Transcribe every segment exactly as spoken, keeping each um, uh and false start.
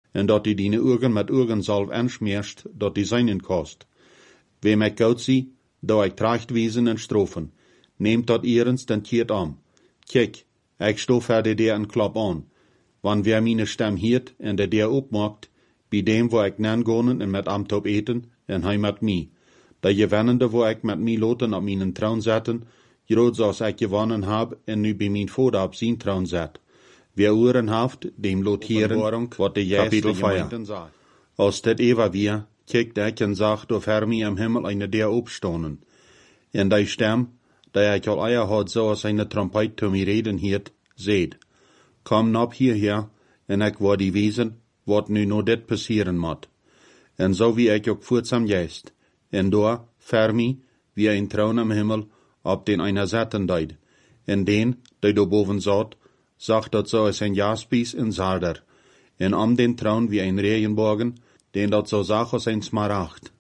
en dat die die ogen met ogensalf aansmeerst, dat die zijnen kost. Wem ik goud zie, dat ik tracht wezen en strofen, neemt dat eerens den keert aan. Kijk, ik stof verder der een klap aan. Wanneer wer mijn stem hiert en de der opmaakt, bij dem wo ik nangonen en met am top eten, en hij met mij. Dat je wennende wo ik met mij loten op mijn troon zetten, groot zoals ik gewonnen heb en nu bij mijn vader op zijn troon zet. Wer oren haft, dem lot heren, wat de juiste gemeenten sagt. Als dit eva weer, kijkt ik en sagt, of er mij am Himmel eine der opstonen. En die stem, die ik al eier had zoals eine trompet te mij reden hiert, zeed. Kom nop hierher, en ik word die wezen, wat nu no dit passieren moet. En zo wie ik ook voortsam juist. En door, ver mij, wie een troon am Himmel, op den einer zetten deed. En den, die do boven zat, zag dat zo als een jaspis en zarder. En om den troon wie een regenbogen, den dat zo zag als een smaragd.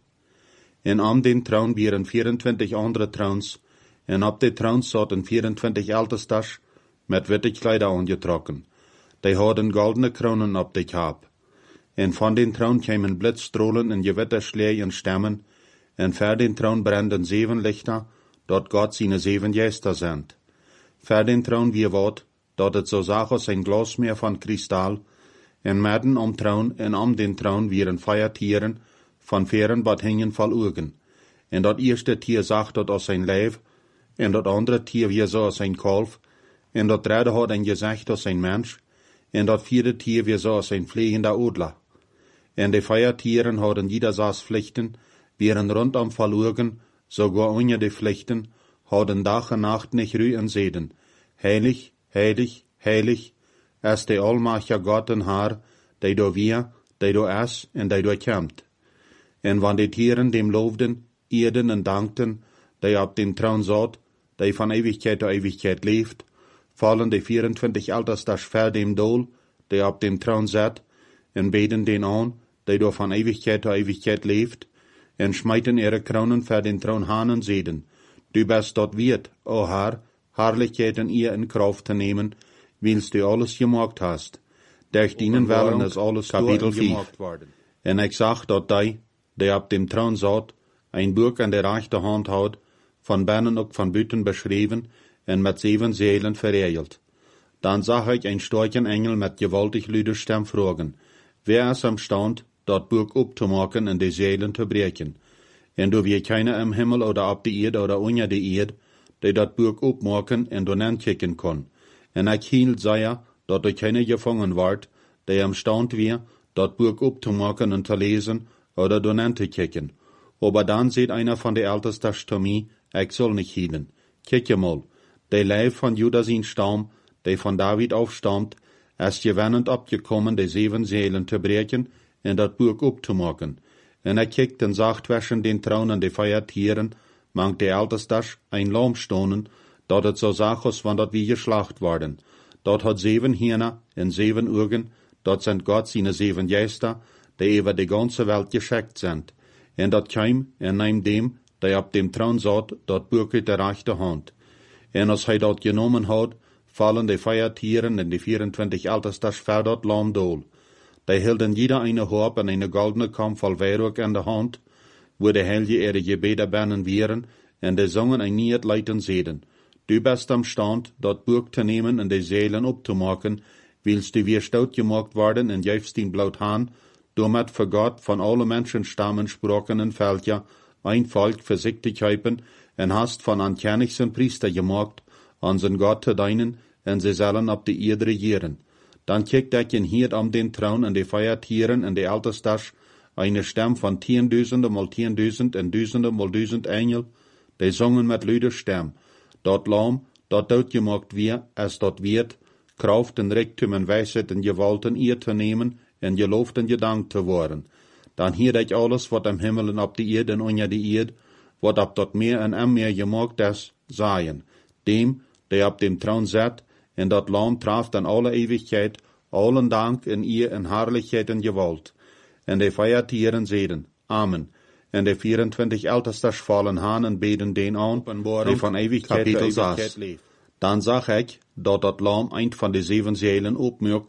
En om den troon wieren vierentwintig andere troons, en op de troons zaten vierentwintig ältestas, met witte kleider aangetrokken. Die hadden goldene kronen op de kap. En van den troon kwamen blitzstrolen en gewitter slee en stemmen, en ver den troon branden zeven lichter, dat God zijn zeven geister zendt. Ver den troon wie wat, dat het zo zag als een glasmeer van kristal, en midden om troon en om den troon wieren feiertieren, van veren wat hingen vol ogen. En dat eerste tier zag dat als zijn lijf, en dat andere tier weer zo als een kalf, en dat derde had een gezicht als een mens, en dat vierde tier weer zo als een vliegende odler. En de feiertieren hadden jeder zes vlechten, wieren rondom vol ogen, sogar onder de vlechten, hadden dag en nacht niet ruhe en zeden. Heilig, heilig, heilig, is de almachtige God en Haar, die door weer, die door is en die door komt. En wanneer de tieren dem loofden, eerden en dankten, die op den troon zat, die van eeuwigheid tot eeuwigheid leeft, vallen de vierentwintig ältestas ver dem dool, die op dem troon zat, en beden den aan, die door van eeuwigheid tot eeuwigheid leeft, en smijten ihre kronen ver den troon aan en zeden. Du bist dort wird, o Herr, Herrlichkeit in ihr in Kraft te nemen, wils du alles gemaakt hast. Durch dienen willen is alles Kapitel gemaakt worden. En ik zag dat die, die op dem troon zat, een boek aan de rechte hand had, van binnen ook van buiten beschreven, en met zeven Seelen verriegelt. Dan zag ik een starken Engel met gewaltig luide stem vragen, wer is am stand, dat boek op te maken en de Seelen te breken. En do wie keiner im Himmel oder op de Erde oder onder de Erde, die dat boek opmaken en donan kicken kon. En ik hield zei, dat er keiner gevangen wordt, die am stand weer, dat boek op te maken en te lezen, oder donan te kicken. Aber dan seht einer van de ältestas zu mij, ik zal nicht hielen. Kijk je mal, de lijf van Judas in Stamm, die van David aufstammt, is gewennend opgekommen, de zeven Seelen te breken en dat boek op te maken. En ik kijkt en zag zwischen den troon en de feiertieren, mangt de ältestas ein Lamm stonen, dat het zo zag als van dat wie geslacht worden. Dat had zeven Hirne en zeven Ogen, dat zijn God zijn zeven Geister, die over de ganze Welt geschickt zijn. En dat kwam en neem dem, die op dem troon zat, dat boek uit de rechte hand. En als hij dat genomen had, vallen de feiertieren en de vierentwintig ältestas ver dat Lamm dool. Die hielden jeder eine Horb en eine goldene Kam voll Weihrauch in de hand, wo de heilige ihre Gebete binnen wieren, en de zongen ein niet leiten zeden. Du bist am stand, dat boek te nemen en de Seelen op te maken, wils du weer stout gemaakt worden en jefst den bloot haan, doormet voor God van alle mensen stammen, sprachen en veltja, ein volk voor zich te kuipen, en hast van aankenigsten priester gemaakt, aan zijn God te dienen, en ze zullen op de Erde regieren. Dan kijkt ik in hier om den troon en de feiertieren en de ältestas, eine stem van tienduizenden mal tienduizend en duizenden mal duizend engel, die zongen met luide stem, dat Lamm, dat doodgemaakt weer, als dat wird, kraft en rijktum en wijsheid en gewalt en eer te nemen, en geloofd en gedankt te worden. Dan hier ik alles wat am Himmel en op de Erde en onder de Erde, wat op dat meer en am meer gemaakt is, zaaien. Dem, die op dem troon zet, en dat Lamm traft aan alle eeuwigheid, allen dank en eer en herrlichheid en gewalt. En de feiertieren zeden, Amen. En de vierentwintig ältestas vallen haan en beden den aan, die van eeuwigheid tot eeuwigheid leeft. Dan zag ik, dat dat Lamm eind van de zeven Seelen opmerk,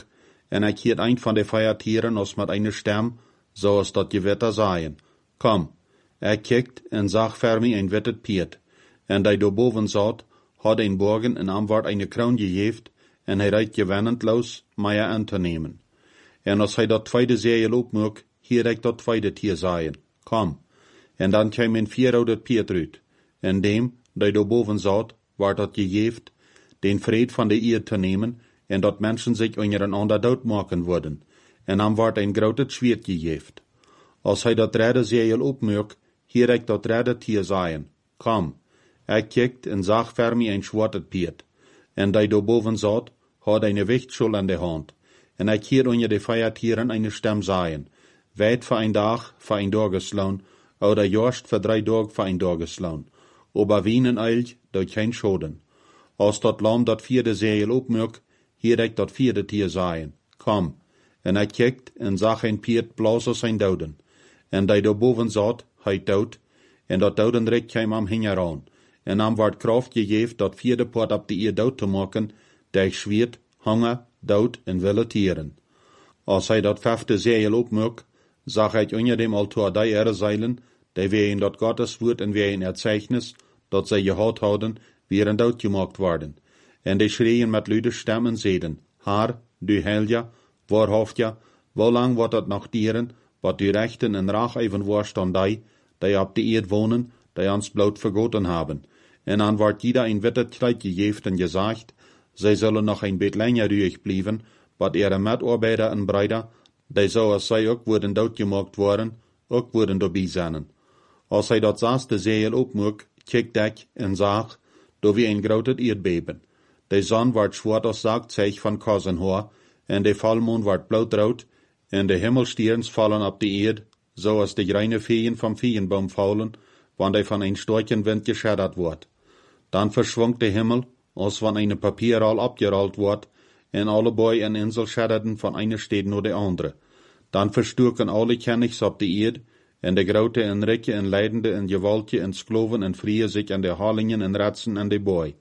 en ik hiert een van de feiertieren als met eine stem, zoals dat je witte zeien. Kom, ik kijkt en zag voor mij een wittet piet, en die daarboven zat, had een borgen en am wordt eine kroon gegeven, en hij rijdt gewennendloos mij aan te nemen. En als hij dat tweede zeil opmoek, hier ik dat tweede tier zeien. Kom. En dan kwam een vieroudet piet uit, en dem, die daarboven zat, wordt dat gegeven, den vrede van de eer te nemen, en dat mensen zich ondereinander doodmaken worden, en dan wordt een groot zwaard gegeven. Als hij dat derde zeil opmoek, hier ik dat derde tier zeien. Kom. Ik kijkt en zag voor mij een zwartet piet, en die daarboven zat, had een wichtschul in de hand, en ik hier onder de feiertieren eine stem zeien, weit voor een dag, voor een dag geslaan, oder jorst voor drie dagen voor een dag geslaan, aber wienen eilt, dat geen schoden. Als dat lam dat vierde zeil opmoek, hier ik dat vierde tier zeien. Kom. En ik kijkt en zag een piet blazen zijn doden, en die daarboven zat, hij dood, en dat dodenrijk kwam am hingeraan, en am wordt kracht gegeven dat vierde poort op de eer dood te maken, die zwiert, honger, dood en wilde tieren. Als hij dat vijfde zeil opmoek, zag ik onder dem altaar die erzeilen, die wij in dat Gottes woord en wij in erzeichnis, dat zij gehad houden, weer doodgemaakt worden. En die schreien met luide stemmen zeden, Haar, du Helja, waarhafja, hoe lang wordt het nog dieren, wat du rechten en raag even worst aan die, die op de eerd wonen, die ons bloot vergoten hebben. En dan wordt jeder een wittet kleid gegeven en gezegd, zij zullen nog een beetje langer ruhig blijven, wat ihre Mitarbeiter en Brüder, die zoals zij ook worden doodgemaakt worden, ook worden erbij zijn. Als hij dat zesde zeil opmoek, kijkt ik en zag, door wie een groot eerdbeben. De zon wordt zwart als zaakzeug van kozenhoor, en de volmond wordt bloedrood, en de hemelstierns vallen op de eerd, zoals de reine Feen vom Feenbaum vallen, wanneer die van een storchenwind geschaddert wordt. Dan verschwonk de Himmel, als van een papierrol abgerollt wordt, en alle Bäume en Insel schadderten van eine Stad naar de andere. Dan verstuurken alle kennigs op de eerd, en de grote en rijke en leidende en gewaltje en skloven en vrije zich aan de halingen en ratsen en de boy.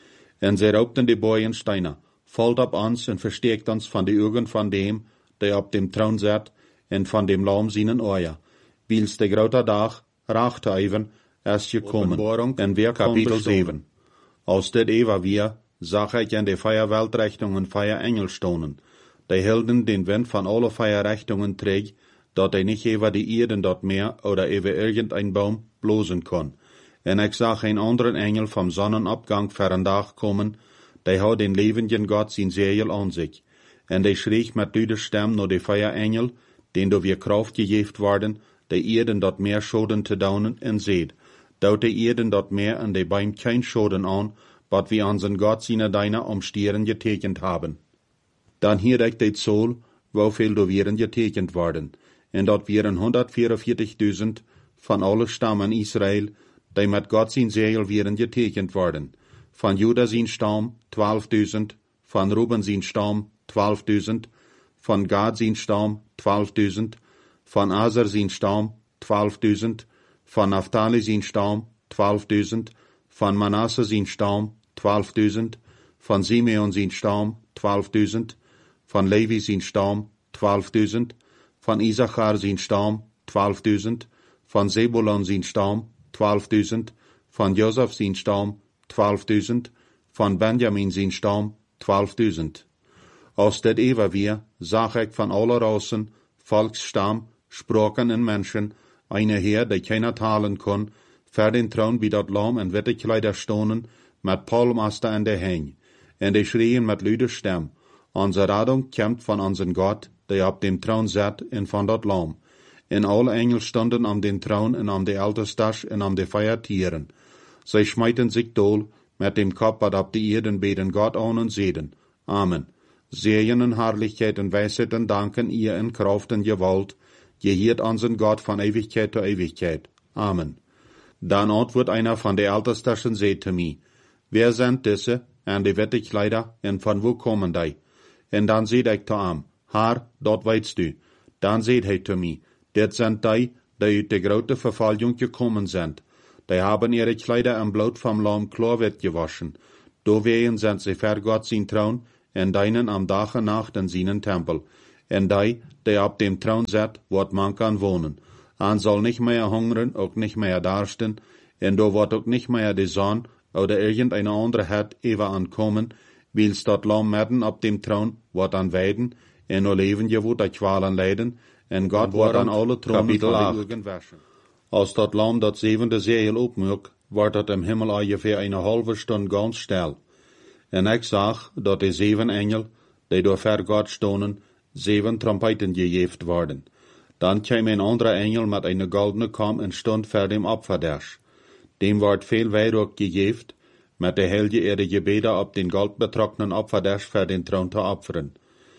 En zij raupten de boy en steiner, valt op ons en versteekt ons van de ogen van dem, die op dem troon zat, en van dem lam zienen oja. Wils de grote dag, raag te even, is gekomen. En weer kapitel zeven. Als dit eva weer, zag ik in de Feierweltrichtungen Feierengel stonen. Die hielden den Wind van alle Feierrichtungen träg, dat hij niet over die Erden dat Meer oder over irgendein Baum blozen kon. En ik zag een anderen Engel vom Sonnenabgang verandag komen, die had den levenden Gott zijn Seil aan zich. En die schreeg met luide stem naar de Feierengel, den door weer kracht gegeven worden, de Erden dat Meer schoden te daunen, en zeed, dat de Erden dat Meer en de Baum kein schoden aan, wat wir unseren Gott seine deiner umstieren getekend haben. Dan hier ik dit Zoll, woveel door wieren getekend worden, en dat wieren honderdvierenveertigduizend van alle stammen Israël, die met God zijn Seil wieren getekend worden. Van Juda zijn stam twaalfduizend, van Ruben zijn stam twaalfduizend, van Gad zijn stam twaalfduizend, van Aser zijn stam twaalfduizend, van Naphtali zijn stam twaalfduizend, van Manasse zijn stam twaalfduizend, van Simeon zijn stam twaalfduizend, van Levi zijn stam twaalfduizend, van Issachar zijn stam twaalfduizend, van Zebulon zijn stam twaalfduizend, van Jozef zijn stam twaalfduizend, van Benjamin zijn stam twaalfduizend. Als dit even weer, zag ik van alle rassen, volksstam, spraken en mensen, eine Heer die keiner talen kon, ver den troon bij dat lam en witte kleider stonen, met palmaster in de heng, en die schreien met luide stem, onze Radung kämpft van onze Gott, die op dem troon zat, en van dat lam. En alle Engel stonden am den troon en am de Alterstas en am de Feiertieren. Zij schmeiten zich dool, met dem Kopf wat op de Erden beten Gott aan en zeden. Amen. Segen en Herrlichkeit en Weisheit en danken ihr in Kraft en Gewalt, gehiert unseren Gott von Ewigkeit zu Ewigkeit. Amen. Dan antwoordt einer van de Alterstas en zei te mij, wer sind diese, en de witte Kleider, en van wo komen die? En dan zei ik te hem, haar, dat weitst du. Dan zei hij te mij, dit sind die, die uit de grote vervolging gekommen sind. Die haben ihre Kleider im Blut vom Lamm klarwit gewaschen. Doorwegen sind sie ver Gott zijn troon, en deinen am Dache Nacht in seinen Tempel. En die, der ab dem Thron zet, wordt man kan wohnen. An soll nicht mehr hungern, auch nicht mehr darsten, en do wordt auch nicht mehr die Sonne oder irgendeine andere het even ankommen, wils dat Lamm midden op dem Thron wordt aan weiden, en no leven je wordt dat kwalen lijden, en God wordt aan alle tronen van de ugen waschen. Als dat Lamm dat zevende zegel opmaakt, wordt dat im Himmel ongeveer een halve stund ganz stil. En ik zag dat de zeven engel, die door ver God stonden, zeven trompeten gegeven worden. Dan kwam een andere engel met een goldene kam en stond voor dem Opferdersch. Dem wordt veel wierook gegeven, met de heilige ihre gebeden op den goldbetrockenen Opferdersch voor den Thron te opferen.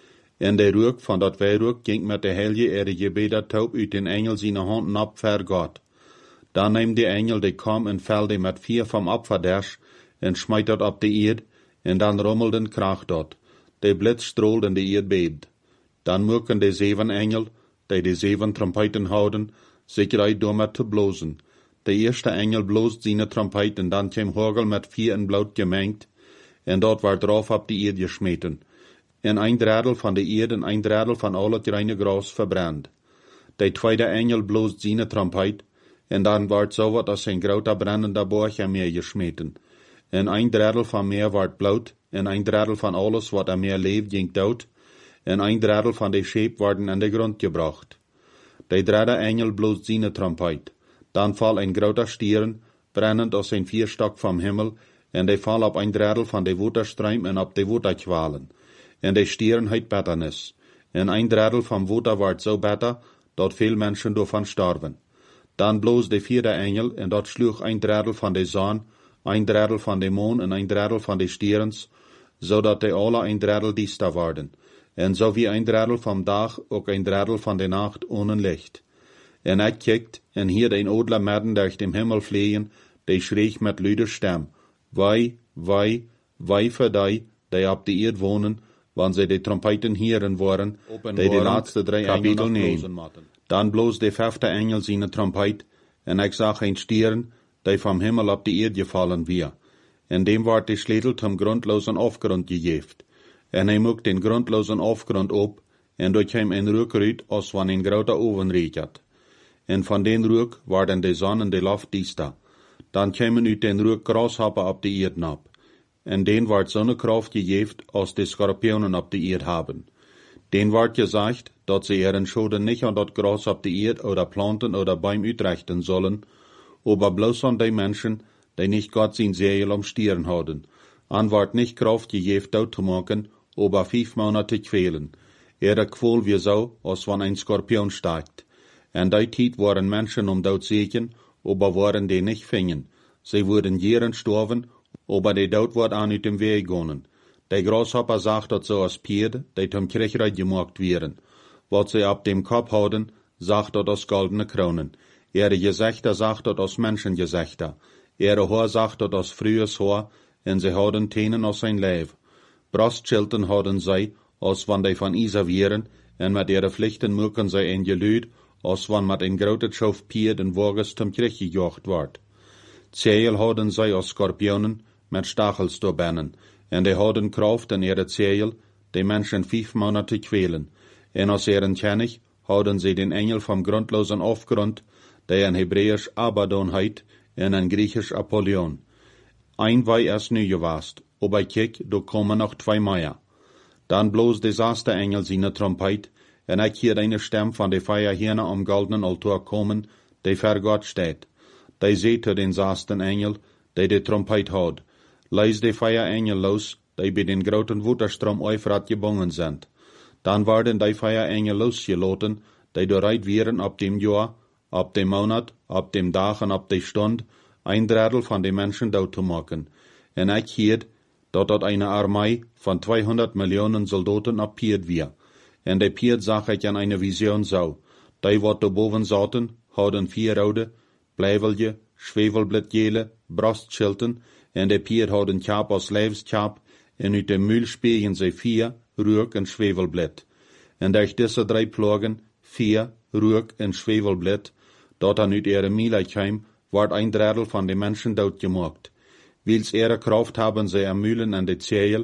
En de rook van dat wierook ging met de heilige ihre gebeden taub uit den engel zijn handen op voor God. Dan neemt de engel de kam en velde met vier vom Opferdersch en smijt dat op de eerd, en dan rommelden kracht dat. De blitz strolt en de eerd beeft. Dan moeken de zeven engel, die de zeven trompeten houden, zich uit door met te blozen. De eerste engel bloost zijn trompet en dan kwam Hagel met vier in bloed gemengd, en dat werd drauf op de eerd gesmeten. En een derdel van de eerd en een derdel van al het reine gras verbrand. De tweede engel bloost zijn trompet, en dan werd zo wat als een grote brandende borg aan meer gesmeten. En een derdel van meer werd bloed, en een derdel van alles wat aan meer leeft ging dood, en een derdel van de scheep worden aan de grond gebracht. De derde engel bloost zijn trompet. Dan val een grote stieren, brennend als een vierstok vom Himmel, en de val op een derdel van de waterstruim en op de waterkwalen. En de stieren heet betternis. En een derdel van water wordt zo better, dat veel mensen daarvan sterven. Dan bloos de vierde engel, en dat sloeg een derdel van de zon, een derdel van de maan en een derdel van de stierens, zodat de alle een derdel diester worden. En zo wie een derdel vom dag, ook een derdel van de nacht ohne licht. En ik kijkt, en hier een odle midden durch dem Himmel vliegen, die schreeg met luide stem, Wei, wei, wei voor die, die op de eerd wonen, wanneer zij de trompeten hieren worden, die de laatste drie engel nemen. Dan bloos de vijfde engel zijn trompet, en ik zag een stieren, die vom Himmel op de eerd gefallen weer. En dem wordt de sleutel zum grundlosen afgrond gegeven. En hij moekt den grundlosen afgrond op, en door hem een rook uit, als van een grote oven reeket. En van den rook worden de zon en de loft diester. Dan kwamen uit den rook grashoppen op de eerd op. En den wordt zo'n kracht gegeven, als de skorpionen op de eerd hebben. Den wordt gezegd, dat ze ihren Schoden nicht an dat Gras op de eerd oder planten oder Baum uitrichten sollen, aber bloß an die Menschen, die nicht Gott sein Segel umstieren haben. An wordt nicht Kraft gegeven dood te maken, aber vijf Monate quälen. Ihre Qual wie so, als wann ein Skorpion steigt. En die tijd waren Menschen um dood zeken, aber waren die nicht fingen. Sie wurden jeren sterven, aber die dood wordt aan uit dem Weg gegangen. De Grashopper sagt dat so als Pierde, die zum Kriegreich gemacht werden. Wat sie ab dem Kopf houden, sagt dat als goldene Kronen. Ihre Gesichter sagt dat als Menschengesichter. Ihre Haar sagt dat als frühes Haar, en sie houden Tenen als sein Leib. Brustschilden houden zij, als wann die van Isa wären, en met ihre Pflichten mögen zij een geluid, als wann met een grote Schauf Pierd en Wagens zum Krieg gejocht wordt. Zeel houden zij als Skorpionen, met Stachels doorbennen, en die houden Kraft in ihre Zeel, die Menschen vijf Monate quälen. En als ihren König houden sie den Engel vom grundlosen Aufgrund, der in Hebräisch Abaddon heit, en in Griechisch Apollyon. Ein war erst nu gewast, aber kijk, do kommen noch zwei mehr. Dan bloos de zesde Engel seine Trompet, en ik hier eine Stem van de Feierhirne am goldenen Altar komen, die ver Gott steht. Die seht den zesden Engel, die de Trompet houd. Leis de Feierengel los, die bij den groten Waterstrom Euphrat gebongen sind. Dan werden die Feierengel losgelaten, die bereit wären op dem Jahr, op dem Monat, op dem Tag en op de Stund, ein Drittel van de Menschen dood te maken. En ik hierd, dat dat eine Armee van tweehonderd Millionen Soldaten appiert wir. En de Piert zag ik aan eine Vision zo. Die wat daarboven zaten, hadden vier rode, blijvelje, schwevelbladjele, brastschilden, en de Piert hadden kap als lijfskap, en uit de muil spegen ze vier, rook en schwevelblad. En durch deze drie plagen, vier, rook en schwevelblad, dat dan uit ihre Miele kwam, wordt een drittel van de Menschen doodgemaakt. Wils ihre Kraft haben sie am Mühlen an de Zeel,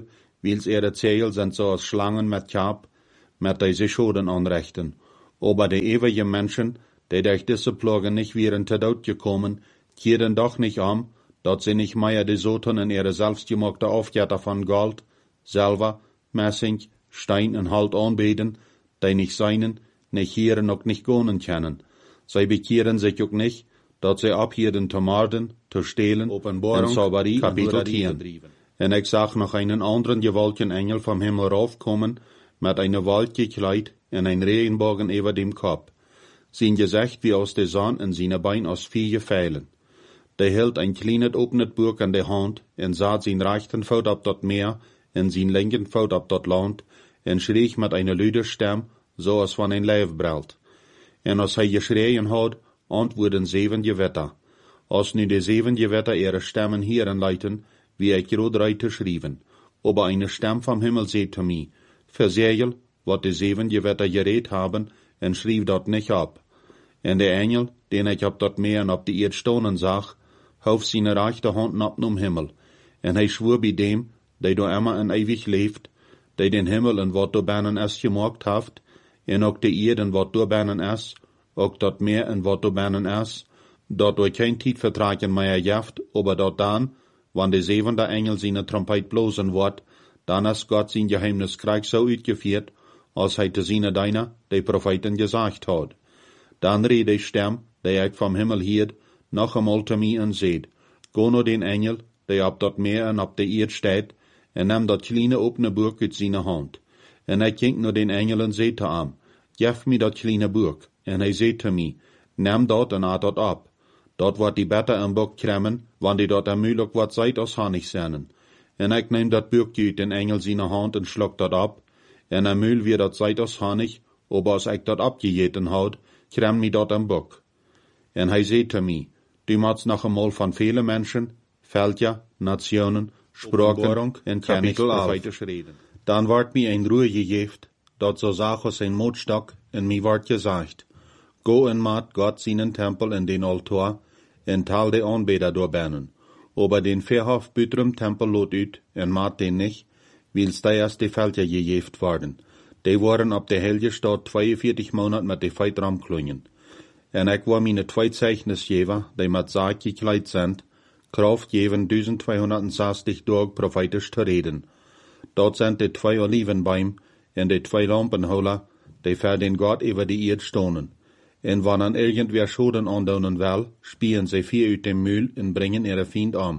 wils ihre Zeil sind so als Schlangen mit Kap, mit die sich Schoden anrechten. Aber die ewige Menschen, die durch diese Plage nicht wären zu Tod gekommen, kehren doch nicht um, dort sie nicht mehr die Soten in ihre selbstgemachte Aufgabe von Gold, Silber, Messing, Stein und Halt anbeten, die nicht seinen, nicht hier noch nicht gonen können. Sie bekehren sich auch nicht, dort sie abhielten zu morden, zu stehlen, und Sauberie Kapitel zehn. Und ich sah noch einen anderen gewaltigen Engel vom Himmel raufkommen, mit einer Wald gekleidet und ein Regenbogen über dem Kopf. Sein Gesicht wie aus der Sonne und seine Beine aus vier Pfeilen. Der hielt ein kleines offenes Buch in der Hand und sah sein rechten Fuß ab dort Meer und sein linken Fuß ab dort Land und schrie mit einer lüden Stimme, so als von ein Leib brüllt. Und als er geschrien hat, antworten sieben Gewitter. Als nu die sieben Gewitter ihre Stimmen hierin leiten, wie ich gerade reite schrieben. Aber eine Stimme vom Himmel sagt zu mir, versegel, wat die sieben Gewitter geredet haben, und schrieb dort nicht ab. Und der Engel, den ich ab dort Meer und ab die Erd stonen sah, hof seine rechte Hand ab zum Himmel. Und er schwur bei dem, der do immer en ewig leeft, der den Himmel und wat do binnen es gemacht haft, en ook die Erd und wat do binnen es, ook dat Meer und wat do binnen es, dort do kein Tiedvertragen mehr jaft, aber dort dann, wann der siebente Engel seine Trompet blosen wird, dann ist Gott sein Geheimniskrieg so uitgeführt, als hij te seine deiner, die Propheten gesagt hat. Dann rede ich Stimme, der ich vom Himmel hielt, noch einmal zu mir und seht, go nur den Engel, der ab dort Meer und ab der Erd steht, und nimm dat kleine offene Buch in seine Hand. Und ich ging nur den Engel und seht zu ihm, gib mir dat kleine Buch. Und er seht zu mir, nimm dort und a dort ab. Dort wird die Better im Buch kremmen, wann die dort amülig wat seid aus Honig sehnen. Und ich nehm dat Buch uit den Engel seine Hand und schluck dort ab, und amül wie dat seid aus Honig, aber als ich dort abgejeten hat, krem mi dort im Buch. Und er seht zu mir, du machst noch einmal von vielen Menschen, Völker, Nationen, Sprachen und Kapitel prophetisch reden. Dann ward mir ein Ruhe gegeben, dort so sah aus ein Motstock, und mir ward gesagt, go und mat Gott seinen Tempel in den Altar, und tal de Anbeter durchbannen. Aber den Verhof bütrem Tempel lot ut, und mat den nicht, wils da erst die Völker gegeben worden. Die waren ab der Helge Stadt zweiundvierzig Monate mit de Feit ramklungen. Und ich war meine zwei Zeichnisgeber, die mit Sarg gekleidet sind, Kraft geben zwölfhundertsechzig Tage prophetisch zu reden. Dort sind die zwei Olivenbäume und die zwei Lampenholer, die für den Gott über die Erde stonen. Und wenn an irgendwer Schoden andaunen will, spielen sie vier uit dem Mühl und bringen ihre Feind um.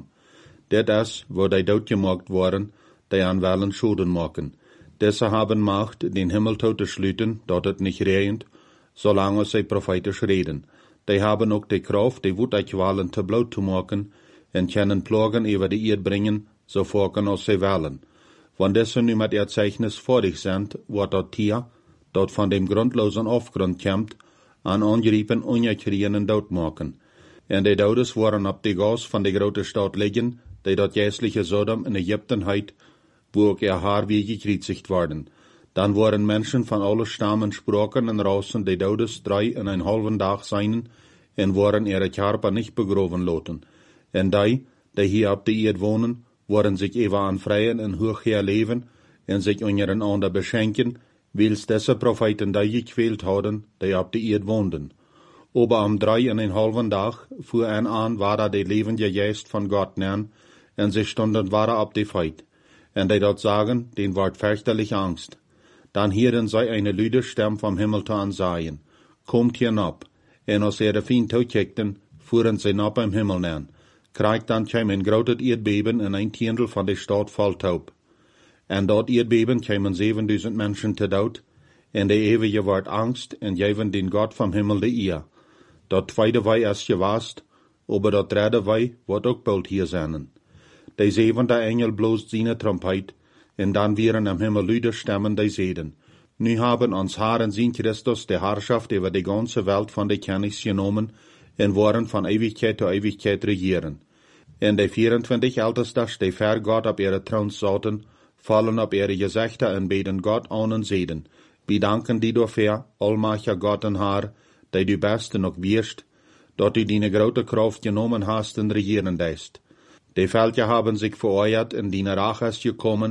Das ist, wo die dort gemacht worden, die an wollen Schoden machen. Diese haben Macht, den Himmel zu schließen, dort es nicht regnet, solange sie prophetisch reden. Die haben auch die Kraft, die Wutaqualen zu Blut zu machen, und können Plagen über die Erde bringen, so vorken als sie wollen. Wenn diese nu mit ihr Zeichnis fertig sind, wird das Tier, dort von dem grundlosen Aufgrund kommt, an Angriffen ungekriegen Tod machen. Und die Todes waren ab die Gas von der großen Stadt liegen, die dort jässliche Sodom in Ägypten heit, wo auch ihr Haar wie gekreuzigt worden. Dann waren Menschen von allen Stammen, Sprachen und Rassen, die Todes drei in einen halben Tag seien, und waren ihre Körper nicht begraben loten. Und die, die hier ab der Erde wohnen, waren sich ewa an freien und hochher leben und sich untereinander beschenken, wils diese Propheten die gequält haben, die ab der Erde wohnten. Aber am drei und einen halben Tag fuhr ein an, war da die lebende Geist von Gott nähern, und sie stunden war ab die Feit. Und die dort sagen, den ward fürchterlich Angst. Dann hieren sie eine lüde Stimme vom Himmel zu ansagen, kommt hinab. Und als ihre Feind kickten, fuhren sie ab im Himmel nähern. Kriegt dann kam ein großes Erdbeben in ein Tiendel von der Stadt Volltaub. Und dort Erdbeben kamen siebentausend Menschen zu Tod, und der Ewige ward Angst, und gaven den Gott vom Himmel die Ehe. Dort zweite Wei ist gewast, aber dort dritte Wei wird auch bald hier sein. Der siebente Engel bloßt seine Trompet, und dann wären am Himmel lüde Stimmen, die sehen. Nu haben uns Herrn sein Christus die Herrschaft über die ganze Welt von der Kenntnis genommen, und waren von Ewigkeit zu Ewigkeit regieren. Und die vierundzwanzig Ältesten, die vor Gott auf ihre Thron saßen, fallen auf ihre Gesichter und beten Gott an und sehen. Bedanken die dafür, allmächtiger Gott und Herr, der du Beste noch wirst, dass du deine große Kraft genommen hast und regieren lässt. Die Völker haben sich vereuert und deine Rache ist gekommen,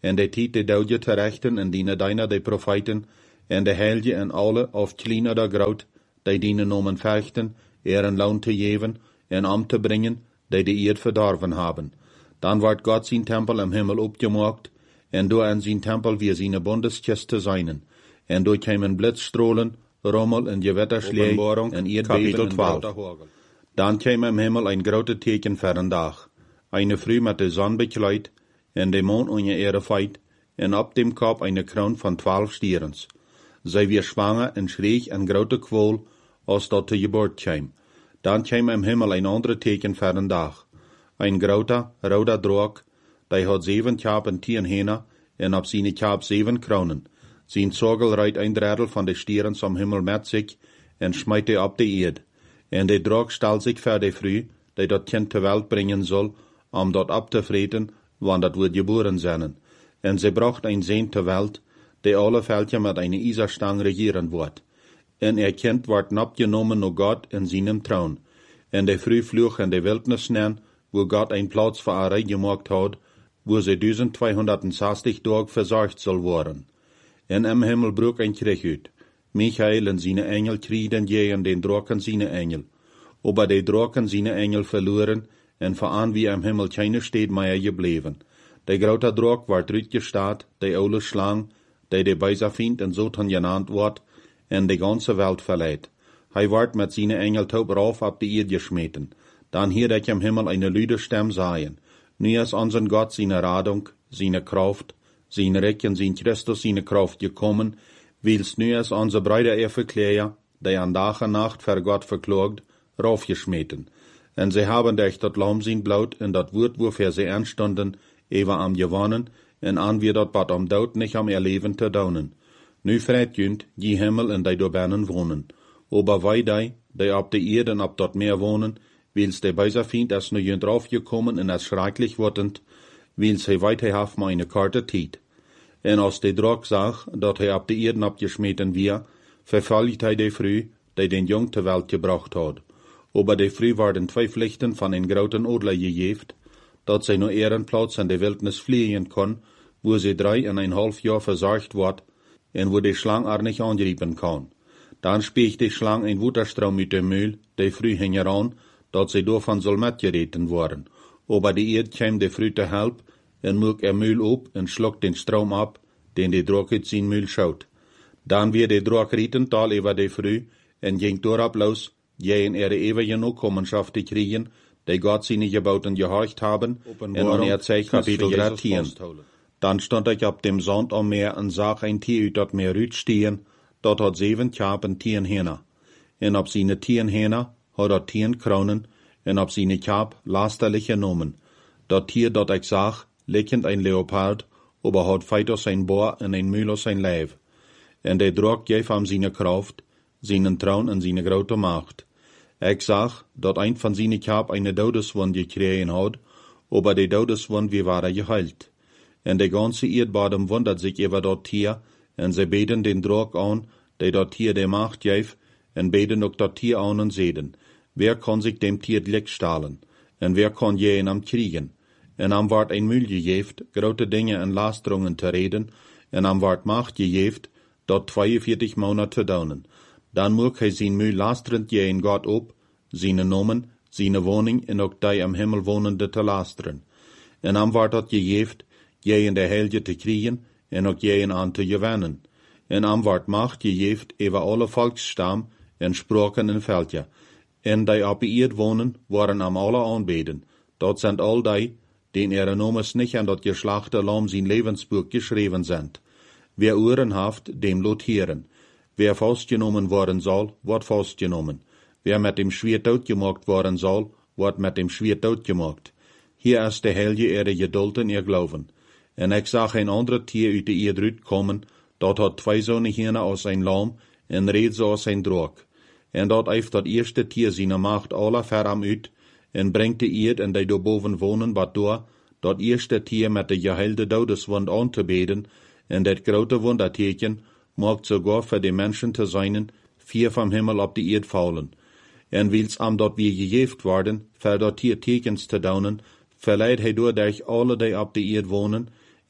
en de tijd de doodje te rechten, en dienen deiner de profeten, en de heilige en alle, of klein oder groot, die dienen om een vechten, er een loon te geven, en om te brengen, die de eerd verdorven hebben. Dan wordt God zijn tempel im Himmel opgemaakt, en door aan zijn tempel weer zijn bondeskist te zijn, en door kwamen blitzstrolen, rommel en gewetterslee, en eerdbeben en twaalf. Dan kwam im Himmel een grote teken voor een dag, eine Früh met de zon bekleid, en de mond onder ihre feit, en op dem kop eine kroon van twaalf stierens. Zij weer zwanger en schreeg en grote kwol, als dat de geboort kwam. Dan kwam im Himmel een andere teken voor een dag, een grote, rode draak, die had zeven kap en tien henen, en op zijn kap zeven kronen. Zijn zorgel rijdt een derdel van de stierens om Himmel met zich, en smijt die op de eerd. En de draak stel zich voor de Früh, die dat kind ter welt brengen zal, om dat op te vreten, want dat wordt geboren zijn. En ze bracht een zeen ter welt, die alle veldje met een ijzerstang regieren wordt. En er kind wordt opgenomen door God in zijn troon. En de Früh vloog in de wildnis neer, wo God een plaats voor haar gemaakt had, wo ze duizend tweehonderdzestig dagen verzorgd zal worden. En im Himmel broek een krieg uit. Michael en zijn engel kriegen tegen den draken zijn engel. Aber de draken zijn engel verloren, en vooraan wie im Himmel keine steed meer gebleven. De grote draak wordt uitgestaat, de oude slang, die de Beiserfiend en Satan genannt wordt, en de ganze Welt verleidt. Hij wordt met zijn engel taub rauf op de eerd geschmeten. Dan hier ik im Himmel eine luide stem sagen. Nu is onze God zijn Radung, zijn Kraft, zijn Reich en zijn Christus zijn Kraft gekommen, wils nu is onze Brüder er verklären, die an Tag en Nacht ver Gott verklaagt, raufgeschmeten. En ze haben durch dat Lamm zijn Blut en dat Wort, wofür sie anstunden, even am gewonnen, en an wir dat bad am Dood nicht am erleben te daunen. Nu vreit jünt, die Himmel en die doorbinnen wonen. Aber wij die, die op de Erde en op dat Meer wonen, wils de Beiserfiend is nu jünt raufgekommen en is schrecklich wordend, wils hij weit hij haf meine karte tiet. En als de draak zag, dat hij op de Erde abgeschmeten weer, vervolgt hij de Früh, die den Jung ter Welt gebracht had. Aber de Früh worden twee Pflichten van een groten Adler gegeven, dat zij naar ihren Platz in de Wildnis fliehen kon, wo sie drei en een half jaar verzorgd wordt, en wo de Schlang er nicht angreifen kan. Dan speegt de Schlang een Waterstroom uit de Mühl, de Früh hing heran, dat zij daarvan zal metgereten worden. Aber de Eerd kwam de Früh te help, en moek er Mühl op en slokt den Strom ab, den de draak uit zijn Mühl schaut. Dan weer de draak rieten tal over de Früh, en ging doorop los, jij en er de eeuwige Nachkommenschaft te kriegen, die Gott seine Gebauten gehorcht haben, en an er Kapitel dreizehn. Dan stond ik op dem Sand am Meer en zag een tier uit dat Meer uitstehen, dat had zeven kap en tien henen. En op zijn tien henen had dat tien kronen, en op zijn kap lasterliche nomen. Dat tier dat ik zag, liggend een leopard, aber had feiter zijn boor en een muil zijn lijf. En de draak geef hem zijn kracht, zijn troon en zijn grote macht. Ik zag dat een van zijn kap eine dodeswond gekregen had, aber de dodeswond wie waren geheilt. En de ganze Erdbodem wundert sich über dat Tier, en ze beten den draak aan, die dat Tier de macht geeft, en beten ook dat Tier aan en zeden. Wer kann sich dem Tier Glück stahlen? En wer kann je in am kriegen? En am ward ein Mühl gegeeft, grote Dinge en Lasterungen te reden, en am ward Macht gegeeft, dat tweeënveertig Monate te daunen. Dan moek hij zijn Mühl lasterend je in God op, zijn nomen, zijn woning en ook die am Himmel wonende te lasteren. En am ward dat gegeeft, je in de heilige te kriegen, en ook je in aan te gewinnen. En am ward Macht gegeeft over alle volksstam en spraken en veldje. En die op de Erd wonen, waren am alle aanbeden. Dat zijn al die, den ihre Nomes nicht an dat geslachte Lamm zijn Lebensbuch geschreven sind. Wer Ohren haft, dem lot hören. Wer festgenommen worden soll, wird festgenommen. Wer mit dem Schwert doodgemaakt worden soll, wird mit dem Schwert doodgemaakt. Hier ist de heilige ihre Geduld en ihr Glauben. En ik zag een ander Tier uit de Erd uitkomen, dat had twee zo'n henen als een lam, en reed zo als een draak. En dat heeft dat eerste Tier zijn macht alle ver am uit, en brengt de Erd en die daarboven wonen wat door, dat eerste Tier met de geheilde dodeswond aan te beden, en dat grote wonderteken maakt sogar voor de mensen te zijn, vier vom Himmel op de Erd vallen. En wils am dat wir gegeeft worden, voor dat Tier tekens te daunen, verleidt hij doordat alle die op de Erd wonen,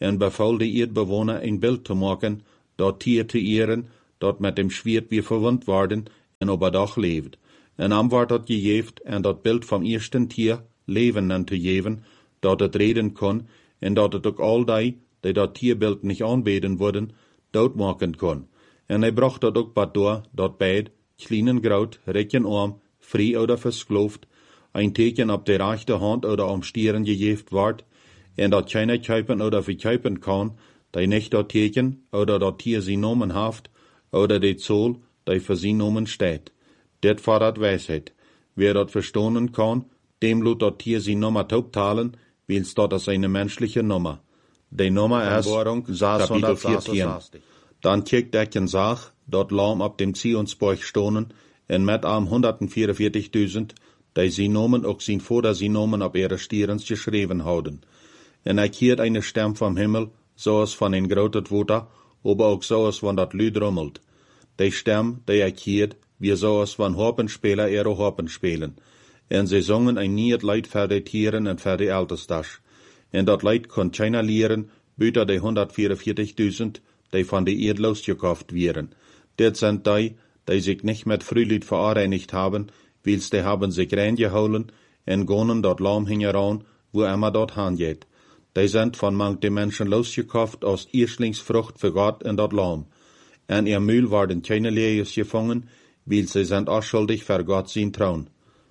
en befahl de Erdbewohner ein Bild zu machen, dat Tier zu ehren, dat met dem Schwert wie verwundt worden en op het dag leeft. En am wordt dat gegeven en dat Bild vom eersten Tier Leben te geven, dat het reden kon, en dat het ook al die, die dat Tierbild nicht aanbeden worden, doodmaken kon. En hij bracht dat ook wat door, dat beid, kleinen groot, rekken arm, vrij oder verskloofd, ein teken op de rechte hand oder am stieren gegeven wordt, en dat keiner kuipen oder verkuipen kan, die nicht dat teken oder dat Tier sie nomen haft, oder de zool, die für sie nomen steht. Dit fordert Weisheit. Wer dat verstonen kan, dem lot dat Tier sie Nummer taubtalen, wils dat is eine menschliche Nummer. De Nummer is Kapitel vierzehn. Dan kijkt ik en zag, dat Laam op dem Zionsborg stonen, en met am honderdvierenveertigduizend, die sie nomen ook zijn vader sie nomen op ihre stierens geschreven houden. En ik hiert eine stem vom Himmel, zoals van een groot water, aber ook zoals van dat luid rummelt. Die stem, die ik hiert, wie zoals van Harpenspeler ihre Harpen spelen. En sie zongen ein nieuw Lied voor de Tieren en voor de Ältestas. En dat Lied kon keiner leren, buiten de honderdvierenveertigduizend, die van de Erd losgekauft wären. Dit sind die, die sich nicht mit Frühlied vereinigt haben, wils die haben sich reingeholen en gonen dort Laam hingeran, wo immer dort hangeht. Die sind von manch de Menschen losgekauft aus Erstlingsfrucht für Gott en dat Laam. En ihr Mühl waren keine Lees gefangen, wils sie sind unschuldig für Gott sein Trauen.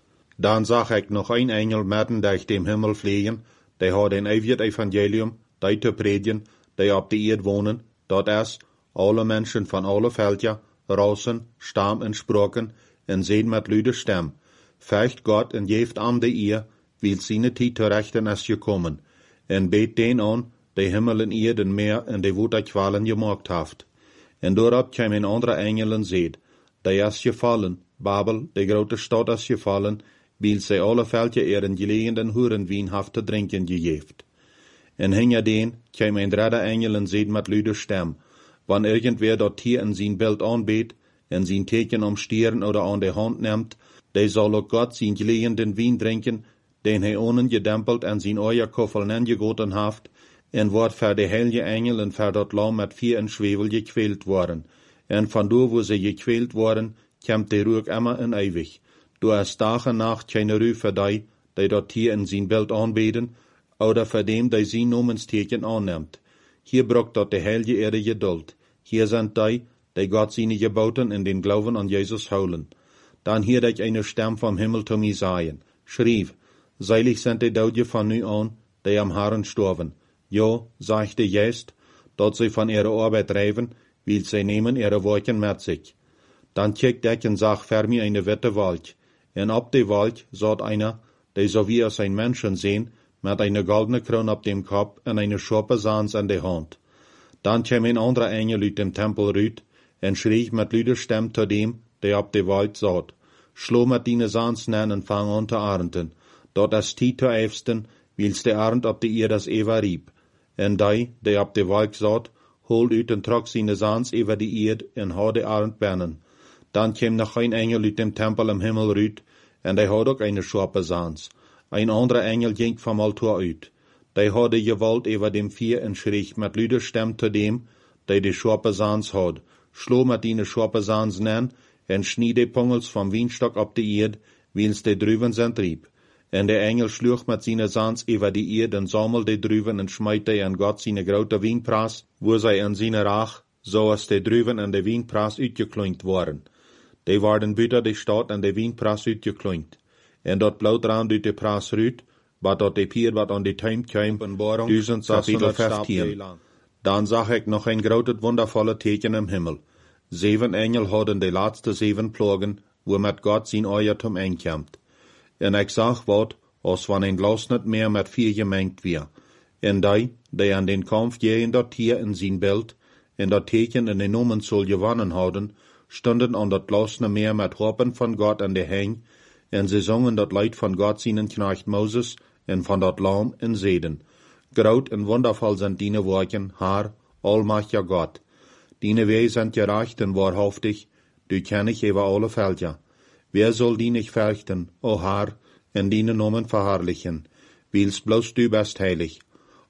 Dan zag ik nog een engel mitten durch dem Himmel vliegen, die had een eeuwig evangelium, die te predigen, die op de Erd wonen, dat is, alle mensen van alle velden, rassen, stam en spraken, en zijn met luide stem. Vecht God en geeft aan de eer, wil zijn tijd terechten is gekomen, en beet den aan, die Himmel en Erd en meer en de waterkwalen gemaakt heeft. En doorop kwam een andere engel en zeid, die is gevallen, Babel, de grote stad is gevallen, wil zij alle velden ihren gelegenden hurenwien haft te drinken gegeeft. En hinter den kwam een derde engel en zeid met luide stem, wann irgendwer dat Tier in zijn beeld aanbeet, en zijn teken om stieren oder aan de hand neemt, die zal ook God zijn gelegenden wien drinken, den hij onen gedempeld en zijn oierkoffel nengegoten haft, en wordt voor de heilige engel en voor dat Laam met vier en zwevel gekwält worden. En van door wo ze gekwält worden, komt de rook immer en eeuwig. Du hast dag en nacht keine Ruhe für die, die dat Tier in zijn beeld aanbeden, oder für dem, die zijn nomensteken annimmt. Hier braucht dat de heilige Erde Geduld. Hier sind die, die Gott seine Geboten in den Glauben an Jesus holen. Dann hielt ich eine Stimme vom Himmel zu mir sagen, schrieb, seilig sind die Daude von nu an, die am Herrn storben. Ja, sagte jetzt, dat sie von ihrer Arbeit reiben, weil sie nehmen ihre Wolken mit sich. Dann kijkt ich und sag vor mir eine witte Wolk. En op de Wolk zat einer, die so wie als ein Menschen sehen, mit einer goldene Krone auf dem Kopf und eine scharpe Sans in der Hand. Dann kam ein anderer Engel aus dem Tempel rüt und schrie mit luider Stimme zu dem, der auf der Wolk saß. Schlo mit deine Sans nen und fang an zu arnden. Dort ist die zu eifsten, wils der Arnd auf der Erde das Eva rieb. En die, der auf der Wolk saß, holt ut und trok seine Sans über die Erde und hau de Arnd bernen. Dann kam noch ein Engel aus dem Tempel im Himmel rüt, und der hat auch eine scharpe Sans. Ein anderer Engel ging vom Altar uit. Der hatte Gewalt über dem Vier und schrie mit luider Stimme zu dem, der die scharpe Sans hat. Schlo mit die scharpe Sans nen, und schnie die Pungels vom Wienstock auf die Erde, wils die drüben sind rieb. Und der Engel schlug mit seiner Sans über die Erde und sammelt die drüben und schmeite an Gott seine grote Wienpraß, wo sie an seine Rach, so als die drüben an der Wienpraß uitgeklunkt waren. Die waren buiten de stad en de wienpraas uitgekloint. En dat blauwdraand uit de praas ruut, wat dat de pier wat aan de tuin kwam, duizend zeshonderdvijftien. Dan zag ik nog een groot wondervolle teken im Himmel. Zeven engel hadden de laatste zeven plagen, wo met God zijn Euertum einkomt. En ik zag wat, als van een glas niet meer met vier gemengt weer. En die, die aan den Kampf gehen dat Tier in zijn beeld, en dat teken in de nomen soll gewonnen houden, stonden an dat glasne Meer mit Harpen von Gott an der Heng, en sie zongen dat Lied von Gott seinen Knecht Moses, en van dat Laam en zeden. Groot en wondervoll sind dine Worten, Herr, allmächtiger Gott. Dine Wege sind gerecht en wahrhaftig, du kenn ich über alle Felder. Wer soll die nicht fürchten, o Herr, en dine Namen verherrlichen, wils bloß du bist heilig.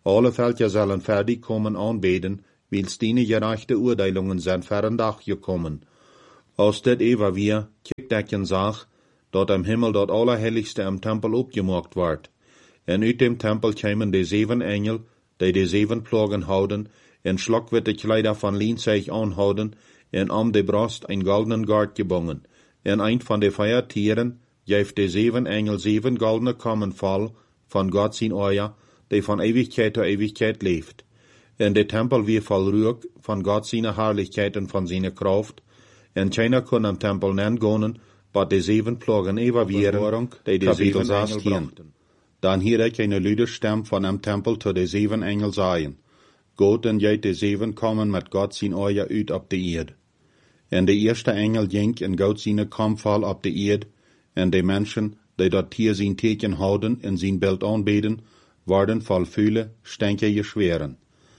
Alle Völker sollen fertig kommen anbeten, wils deine gerechte Urteilungen sind fern Dach gekommen. Als dat Eva wir, kijkt ik en zag, dat am Himmel dat Allerheiligste am Tempel opgemaakt wordt. En uit dem Tempel kwamen de zeven Engel, die de zeven Plagen houden, en schlokwitte Kleider van lienzig aanhouden, en om de Brust een goldenen Gard gebonden. En een van de vier Tieren geeft de zeven Engel zeven goldene Kammen vol van God zijn oor, die van Ewigkeit tot Ewigkeit leeft. En de Tempel weer vol rook van God zijn Herrlichkeit en van zijn Kraft, en keiner kon am Tempel nengonen, wat de zeven Plagen evalueren, die de zeven Engel brachten. Dan hier ik een luide stem van am Tempel tot de zeven Engel zeggen, God en jij de zeven komen met God zijn oor uit op de eerd. En de eerste Engel ging en God zijn komval op de eerd, en de mensen, die dat hier zijn teken houden en zijn beeld aanbeden, worden vol vuile, stenke schweren.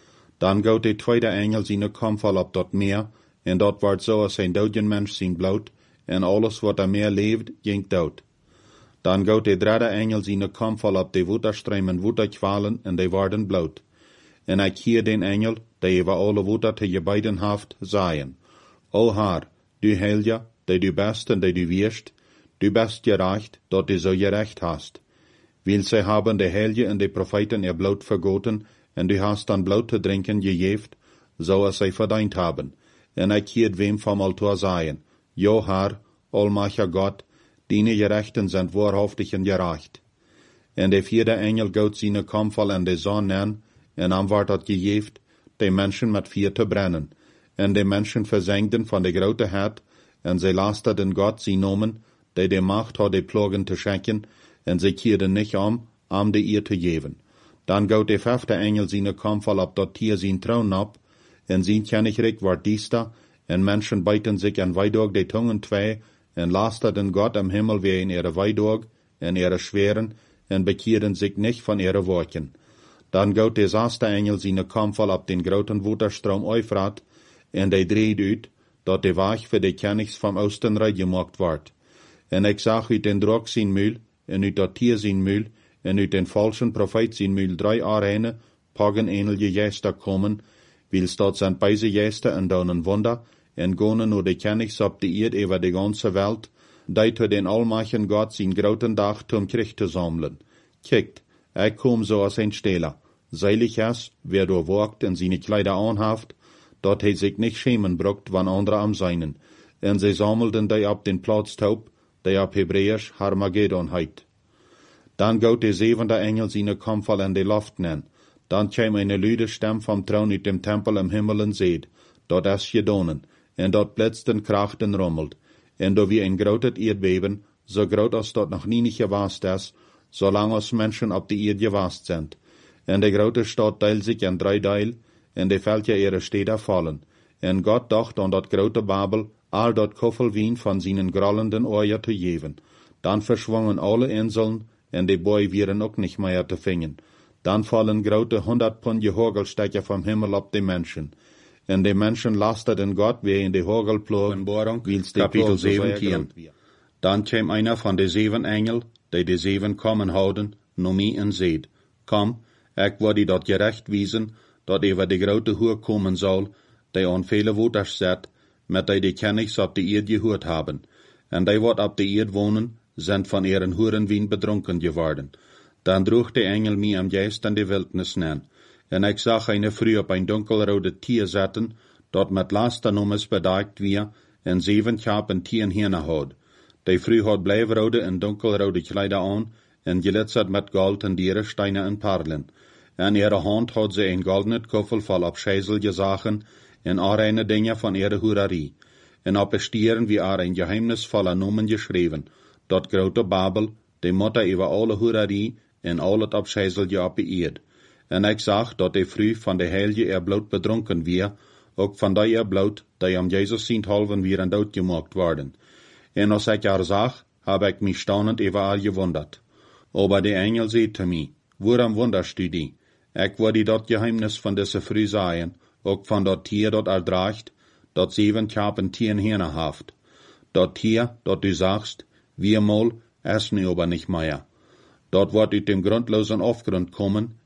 Dan gaat de tweede Engel zijn komval op dat meer, en dat wordt zoals een dode mens zijn bloed, en alles wat er meer leeft, ging dood. Dan gaat de derde Engel zijn komval op de waterströmen waterkwalen, en die worden bloed. En ik hier den Engel, die over alle water te gebeiden heeft, zeggen, O Herr, du Heilige, die du bist en die du wirst, du bist gerecht, dat du so gerecht hast. Weil sie haben de Heilige en de Propheten ihr Blut vergoten, en du hast dan Blut te drinken gejeft, so als sie verdient haben. En ik hier wem vom Altar sagen, Jo Herr, allmächtiger Gott, deine Gerechten sind wahrhaftig en gerecht. En de vierde Engel gaat zijn komval en de zon nen, en am wordt dat gejeft, de mensen met vier te brennen. En de mensen verzengden van de grote het, en zij lasterden God zijn nomen, die de macht had de plagen te schenken, en zij keerden niet om, om de eer te geven. Dan gaat de vijfde Engel zijn komval op dat tier zijn troon op, en zijn koninkrijk wordt diesta, en mensen bijten zich en weidog de tongen twee, en lasterden God am Himmel weer in ihre weidog, en ihre schweren, en bekeerden zich niet van ihre woorden. Dan gaat de zesde Engel zijn komval op den groten waterstroom Euphrat, en die dreht uit, dat de weg voor de Königs vom Oostenrijk gemaakt wordt. En ik zag uit den Drog zijn muil, en uit dat tier zijn muil, en uit den falschen Prophet zijn muil drie arene, pagenähnliche Geister komen, wils dat zijn beise Geister en dan een Wunder, en gonen nur de Königs op de eerd over de ganze Welt, die tot den Allmächtigen Gott zijn groten Dag zum Krieg te sammeln. Kijkt, ik kom zo als een Stehler. Seilig is, wer door walkt en zijn Kleider aanhaft, dat hij zich niet schämen brukt, wann andere am seinen. En zij sammelden die op den Platz taub, die op Hebräisch Harmageddon heit. Dan gaat de zevende Engel zijn komval in de Luft nen. Dan kwam eine luide stem vom Thron uit dem Tempel im Himmel en zeid, dat is gedonen, en dat blitzten krachten rommelt. En do wie een groot Erdbeben, so groot als dat nog nie gewast is, zolang als Menschen op de Erd gewast sind. En de grote stad teilt sich in drei Teil, en de Völker ihre Städte fallen. En Gott dacht an dat grote Babel, all dat Koffelwien von seinen grollenden Ohren te geven. Dan verschwongen alle Inseln, en de Boy wieren ook nicht mehr te vingen. Dan fallen grote honderdpundige Hagelstecker vom Himmel op de Menschen. En de Menschen lasterten Gott wie in de Hagelplogen, wils de Kapitel zeventien. Dan kwam einer van de zeven Engel, die de zeven kommen houden, nomie en zeid, Kom, ik wil die dat gerecht wiesen, dat over de grote Hoer komen zal, die aan vele waters zet, met die de Königs op de eerd gehoord hebben. En die wat op de eerd wonen, zijn van ihren Hurenwien bedronken geworden. Dan droeg de Engel mij am Geist in de Wildnis nen. En ik zag eine Früh op een donkelrode Tier zetten, dat met lasternummers bedekt weer, en zeven schapen Tieren hierna had. Die Früh had blijvrode en donkelrode Kleider aan, en glitzert met gold en dieren, steinen en perlen. En ihre hand had ze een goldenen koffel vol abscheiselige Sachen, en allerlei Dinge van ihre Hurerie. En op de stieren wie er een geheimnisvoller Nomen geschreven, dat grote Babel, de Mutter über alle Hurerie, en al het abscheiselige op de eerd. En ik zag dat de Früh van de Heilige ihr Blut bedronken weer, ook van die ihr Blut, die am Jesus sint halven weer doodgemaakt worden. En als ik haar zag, heb ik mich staunend über haar gewundert. Aber de Engel zei te mij, waarom wunderst du die? Ik wil die dat geheimnis van deze Früh sagen, ook van dat Tier dat er draagt, dat zeven schapen Tieren herne haft. Dat Tier, dat du sagst, viermal, is nu aber nicht mehr. Dat wordt uit dem grundlosen Aufgrund kommen,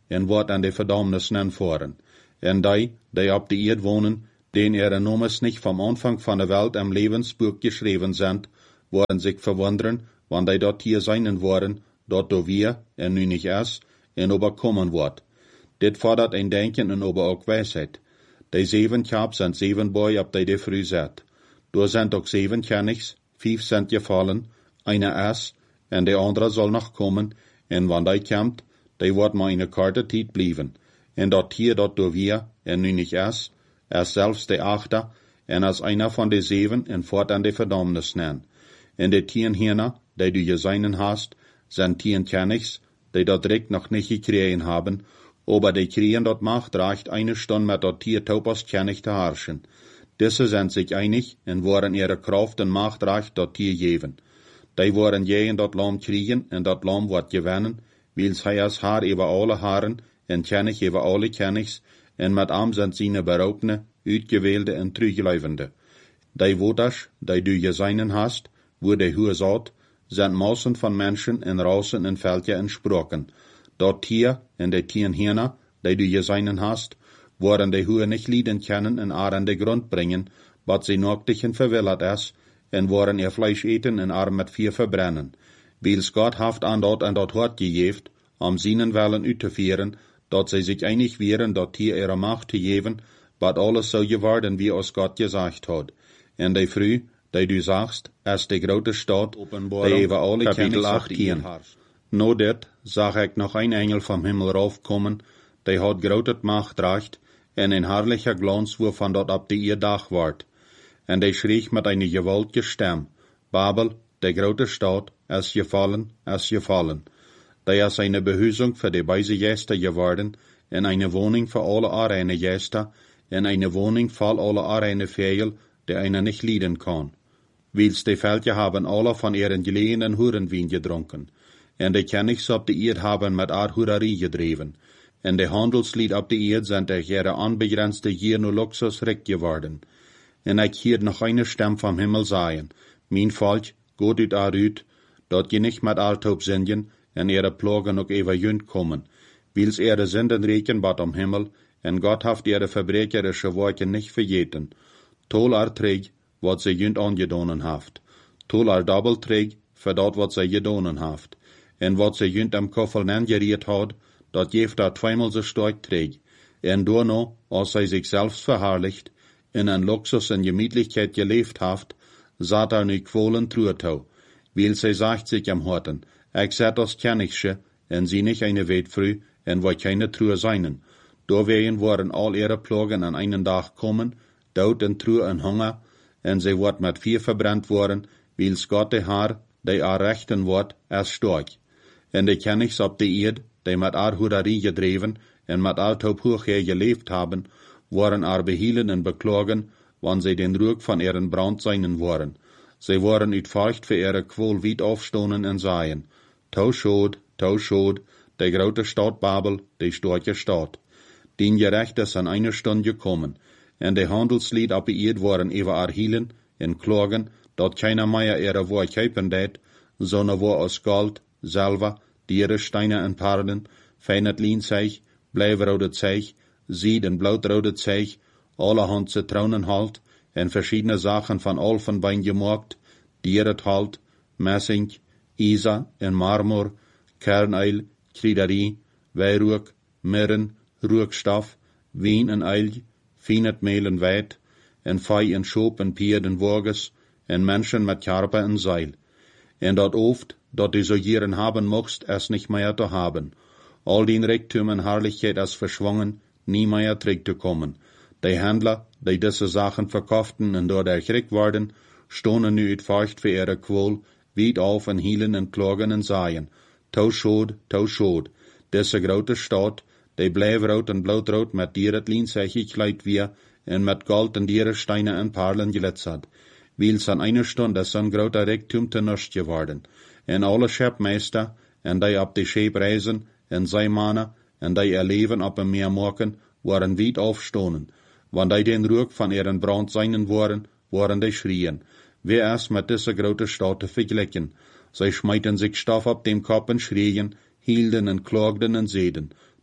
en wordt aan de verdammnis voeren. En die, die op de eerd wonen, den ihre Nomes nicht vom Anfang von der Welt am Lebensbuch geschrieben sind, worden sich verwundern, wann die dort hier seinen worden, dort do wir, en nu nicht es, en überkommen wird. Dit fordert ein Denken en aber auch Weisheit. Die sieben Kap sind sieben Boy, ab die de früh set. Da sind auch sieben Königs, fünf sind gefallen, einer es, en der andere soll noch kommen, en wann die kommt, die wird mal eine karte Zeit blieben. En dort hier, dort do wir, en nu nicht es, er selbst der Achter, en als einer von de sieben en fort an de Verdammnis nennen. En de tien hierna, die du geseinen hast, sind tien Königs, die dort direkt noch nicht gekriegen haben, aber die kriegen dort Macht reicht eine Stunde mit dort Tier Taupas König zu herrschen. Diese sind sich einig en wollen ihre Kraft und Macht reicht dort Tier geben. Die wollen jeden dort Lamm kriegen en dort Lamm wird gewinnen, weil sie als Haar über alle Haaren en König über alle Königs en mit am sind seine beraubene, uitgewählte en trugleivende. Die Wotas, die du geseinen hast, wo die Hur saat, sind Massen von Menschen en Rassen en Völker en Sprachen. Dort hier, en de tien hierna, die du geseinen hast, worden die Hur nicht lieden können en ar an de Grund bringen, wat sie noctigen verwillert es, en worden ihr Fleisch eten en ar mit vier verbrennen. Weils Gott haft an dort en dort hort gegeft, am seinen Wellen uitzuführen, dat sie sich einig wären, dort hier ihre Macht zu geben, wat alles so geworden, wie aus Gott gesagt hat. En die früh, die du sagst, es die grote Stadt, die über alle Kapitel achtzehn. No dit, zag ik noch ein Engel vom Himmel raufkommen, die hat grote Macht reicht, en ein herrlicher Glanz, wovon dort ab die ihr Dach ward. En die schrie mit einer gewaltige Stimme, Babel, die grote Stadt, es gefallen, es gefallen. Die ist eine Behüsung für die beise Gäste geworden, en eine Wohnung für alle arene Gäste, en eine Wohnung voll alle arene Vögel, die einer nicht lieden kann. Weils die Völker haben alle von ihren gelegenen Hurenwein getrunken, en die Königs ab die Erd haben mit Art Hurerie gedreven, en die Handelslied ab die Erd sind durch ihre unbegrenzte Gier nur Luxus recht geworden. En ich hier noch eine Stimme vom Himmel sagen, mein Volk, geht ut arüt, dort je nicht mit Althob singen, en ihre Plagen auch ever jünd kommen, weils ihre Sünden reken bat am Himmel, en Gott haft ihre verbrecherische Worte nicht vergeten. Tol ar träg, wat sie jünd angedonen haft. Tol ar doppel träg, für dat wat sie gedonen haft. En wat sie jünd am Koffel nengeriert hat, dat jeft er zweimal so stark träg. En dorno, als sie sich selbst verherrlicht, in en Luxus en Gemütlichkeit gelebt haft, saht er nu quolen truertau, weil sie sagt sich am Horten, ich seh das Königsche, en sie nicht eine Weit früh, en wo keine Truhe seinen. Daweien waren all ihre Plagen an einen Tag kommen, Dood en Truhe en Hunger, en sie wird mit vier verbrannt worden, weils Gott de Haar, die ar rechten wird, erst stark. En die Königs ab die Erd, die mit ar Hurerie gedreven, en mit althoop hochher gelebt haben, waren ar behielen en beklagen, wann sie den Ruck von ihren Brand seinen waren. Sie waren uit Furcht für ihre Quol weit aufstonen en seien, Tau schod, tau schod, die grote Stadt Babel, die starke Stadt. Den Gerecht ist an einer Stunde gekommen, en die Handelslied ab die Erd waren über ar hielen, en klagen, dat keiner mehr ihre Wort kaufen det, sondern wo aus Gold, Silber, Diere, Steine en Perlen, feinet Lienzeug, bleibrode Zeug, Sied en blautrode Zeug, allerhand Zitronen halt, en verschiedene Sachen von Olfenbein gemacht, Dieret halt, Messing, Isa en Marmor, Kerneil, Kriederie, Weihrug, Mirren, Ruckstoff, Wien en Eil, Fienet Mehl en Weit, en Fei en Schop en Pier en Woges, en Menschen mit Karpe en Seil. En dat oft, dat die so jieren haben mocht, es nicht mehr zu haben. All den Reichtum en Herrlichkeit es verschwungen, nie mehr zurückzukommen. Die Händler, die diese Sachen verkauften und dort erschreckt worden, stonden nu uit Furcht für ihre Quol, weit auf en hielen en klagen en seien, Tau schod, tau schod, diese grote Stadt, die bleiwrood en blauwrood met dieret lienzeug gekleid wir, en met Gold en dierensteine en Perlen glitzert, weils an einer Stunde so'n groter Reichtum te nust geworden, en alle Schepmeister, en die ab die Schep reisen, en Seemannen, en die ihr Leben ab dem Meer machen, waren weit aufstonen, wann die den Ruck von ihren Brand seinen waren, waren die schrien, wer erst mit dieser grote Stadt zu vergleichen. Sie schmeiten sich Stoff ab dem Kopf und schrien, hielten und klagten und seden,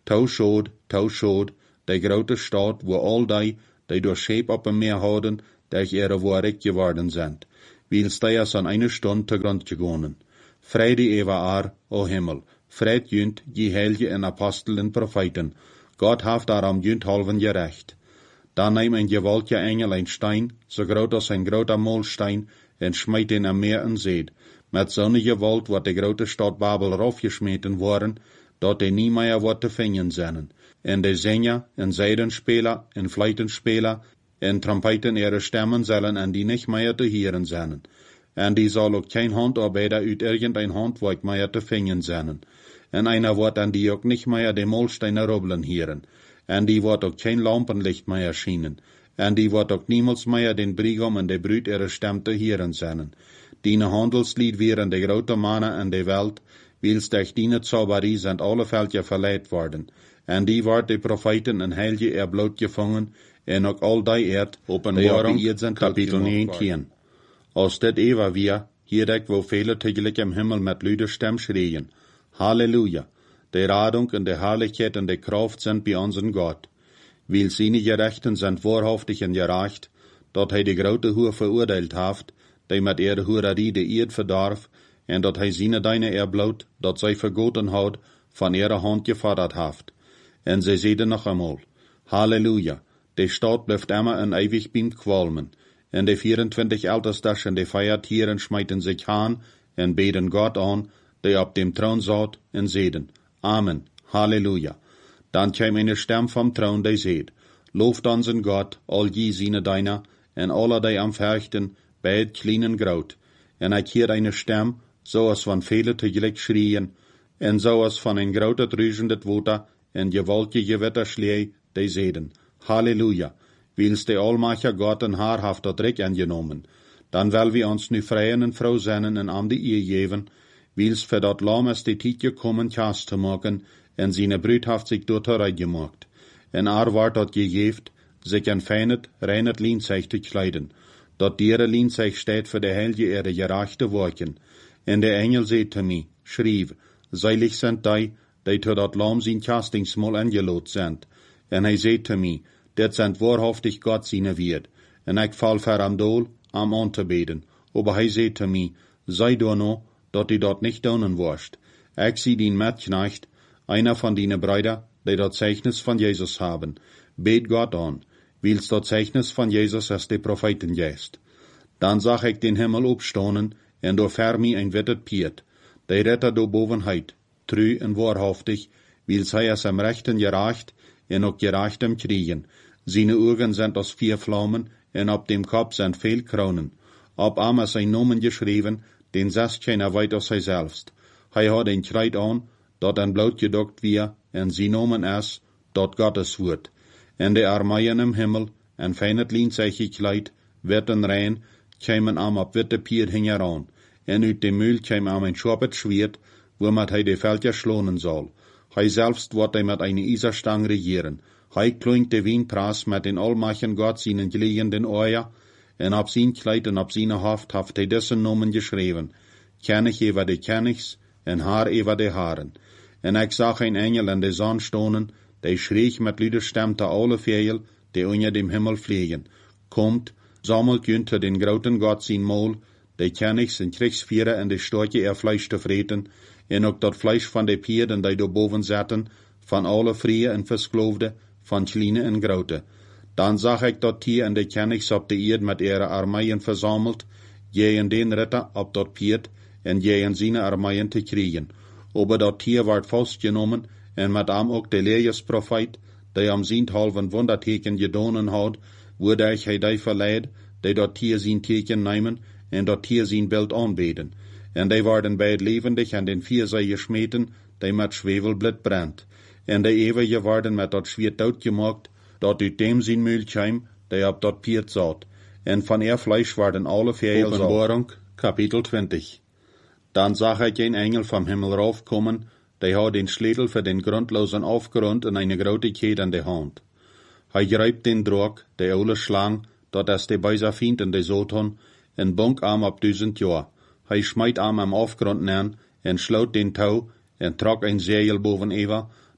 Tau schod, tau schod, die grote Stadt, wo all die, die durch Scheep op dem Meer houden, durch ihre Worek geworden sind, wils die als an eine Stunde te Grund gegonen. Friede ewa ar, o Himmel, Fried jünt, die Helge en Apostel en Propheten, Gott haft daram jünt halven gerecht. Dan neem een gewaltige engel een stein, so groot als een grote molstein, en smijt in am Meer en zeed. Met zo'n gewalt wordt de grote stad Babel raufgeschmeten worden, dat die nie meer wordt te vinden zijn. En de Sänger, en Zeidenspeler, en Fleitenspeler, en Trompeten ihre Stemmen zullen en die nicht meer te hören zijn. En die zal ook geen handarbeider uit irgendein handwerk meer te vinden zijn. En einer wordt an die ook nicht mehr de molsteiner rubbelen hören. En die wordt ook geen lampenlicht meer schijnen. En die wordt ook niemals meer den Brigam en de Brüd ihre Stem te hören zijn. Diene handelslied wären de grote mannen en de Welt, wils durch diene Zauberie sind alle Völker verleiht worden. En die wordt de Propheten en Heilige er bloot gevangen, en ook al die Erd, Openbarung, Kapitel negentien. Als dit Eva wir, hier dek wo viele tegelijk im Himmel met luide Stem schreien. Halleluja! De Radung en de Herrlichkeit en de Kraft sind bei unseren Gott. Weil seine Gerechten sind wahrhaftig en gerecht, dat hij de grote Hure verurteilt haft, die met ihre Hurerie de Eerd verdarf, en dat hij seine deine erbloot, dat zij vergoten houd, van ihre Hand gefordert haft. En zij zeiden nog einmal, Halleluja, de Stadt blijft immer en ewig beim qualmen. En de vierentwintig Ältestes en de Feiertieren schmeiten sich aan, en beten Gott an, die op dem Thron zat, en zeiden, Amen, Halleluja. Dan kwam eine Stem vom Thron, die zeid, Looft unseren Gott, all je seine Deiner, en alle die am Fürchten, beid kleinen Graut. En ik hier eine Stem, zoals van vele tegelijk schreien, en zoals van een grote druisendet water, en gewaltige gewitterschlee, die zeiden, Halleluja, wils de Almacher Gott en haar haft dat Recht angenomen. Dan wel we ons nu vrijen en vrouw zijn en aan de eer geven, wils voor dat lam is de tijd gekommen kaas te maken, en zijn bruid haft zich door te rijk gemaakt. En haar wordt dat gegeeft, zich een feinet, reinet lienzig te kleiden, dat diere lienzig steht voor de heilige ihre gerechte werken. En de engel zei te mij, schreef, seilig sind die, die tot dat lam zijn kastingsmol angeloot sind. En hij zei te mij, dit sind wahrhaftig Gott seine Wirt. En ik val ver am dool, am an te beten. Aber hij zei te mij, sei door no, dat die dat nicht doen worst. Ik zie dien Metknecht, einer von dienen Brüder, die dat Zeichnis von Jesus haben. Bet Gott an, wils dat Zeichnis von Jesus als de Propheten geest. Dan zag ik den Himmel opstonen, en door ver mij een wittet Piet. De Retter door bovenheid, true en waarhaftig, wils hij als am rechten gerecht, en ook gerechtem kriegen. Seine Augen sind als vier Flammen, en op dem Kopf sind veel Kronen. Op am is zijn Nomen geschreven, den zest keiner weit als hij selbst. Hij had een Kreid aan, dat een bloot gedokt weer, en zijn Nomen is, dat Gottes woord. En de armeien im Himmel, en feinet lienzig gekleid, wit en rein, kwamen am op witte Pier hingeraan. En uit de Mühl kwam am een schwappet Schwert, womit hij de Völker schlonen zal. Hij selbst wordt hij met een Iserstang regieren. Hij klinkt de Wienpraas met den Almachen Gott seinen geliehenden Oer, en op zijn Kleid en op zijn Hoofd haft hij dessen Nomen geschreven. Kennig over de kennigs, en haar over de haren. En ik zag een engel in de zon stonen, die schreeg met luide stem te alle Vögel, die onder dem Himmel vliegen. Komt, sammelt junter den groten Gott zijn Mol, de kennigs en Kriegsvieren en de storke er Fleisch te vreten, en ook dat Fleisch van de Pierden die door boven zaten, van alle vrije en verskloofde, van kleine en grote. Dan zag ik dat Tier en de kennigs op de eerd met ihre armeien verzameld, je en den Ritter op dat Pierd, en je en zijn armeien te kriegen. Aber dat Tier werd vastgenomen, en met am ook de Elias-Prophet, die am zienthalven wonderteken gedonen had, wordurch hij die verleid, die dat Tier zijn teken nemen, en dat Tier zijn beeld aanbeden. En die werden beid levendig en den vierzij geschmeten, die met Schwefelblit brandt. En de eeuwige worden met dat Schwert doodgemaakt, dat uit dem zijn Mühl kwam, die op dat Pierd zat. En van er Fleisch werden alle Vögel. Openbarung, Kapitel twintig. Dan zag ik een engel vom Himmel raufkommen, die had den Schledel für den grundlosen Aufgrund in eine grote Kette in de Hand. Hij greipt den Drog, de oude Schlang, dat is de böse Feind in de Satan, en bunk am op duizend jaar. Hij smijt am am Aufgrund neer, en sloot den touw, en trok een Segel boven Eva,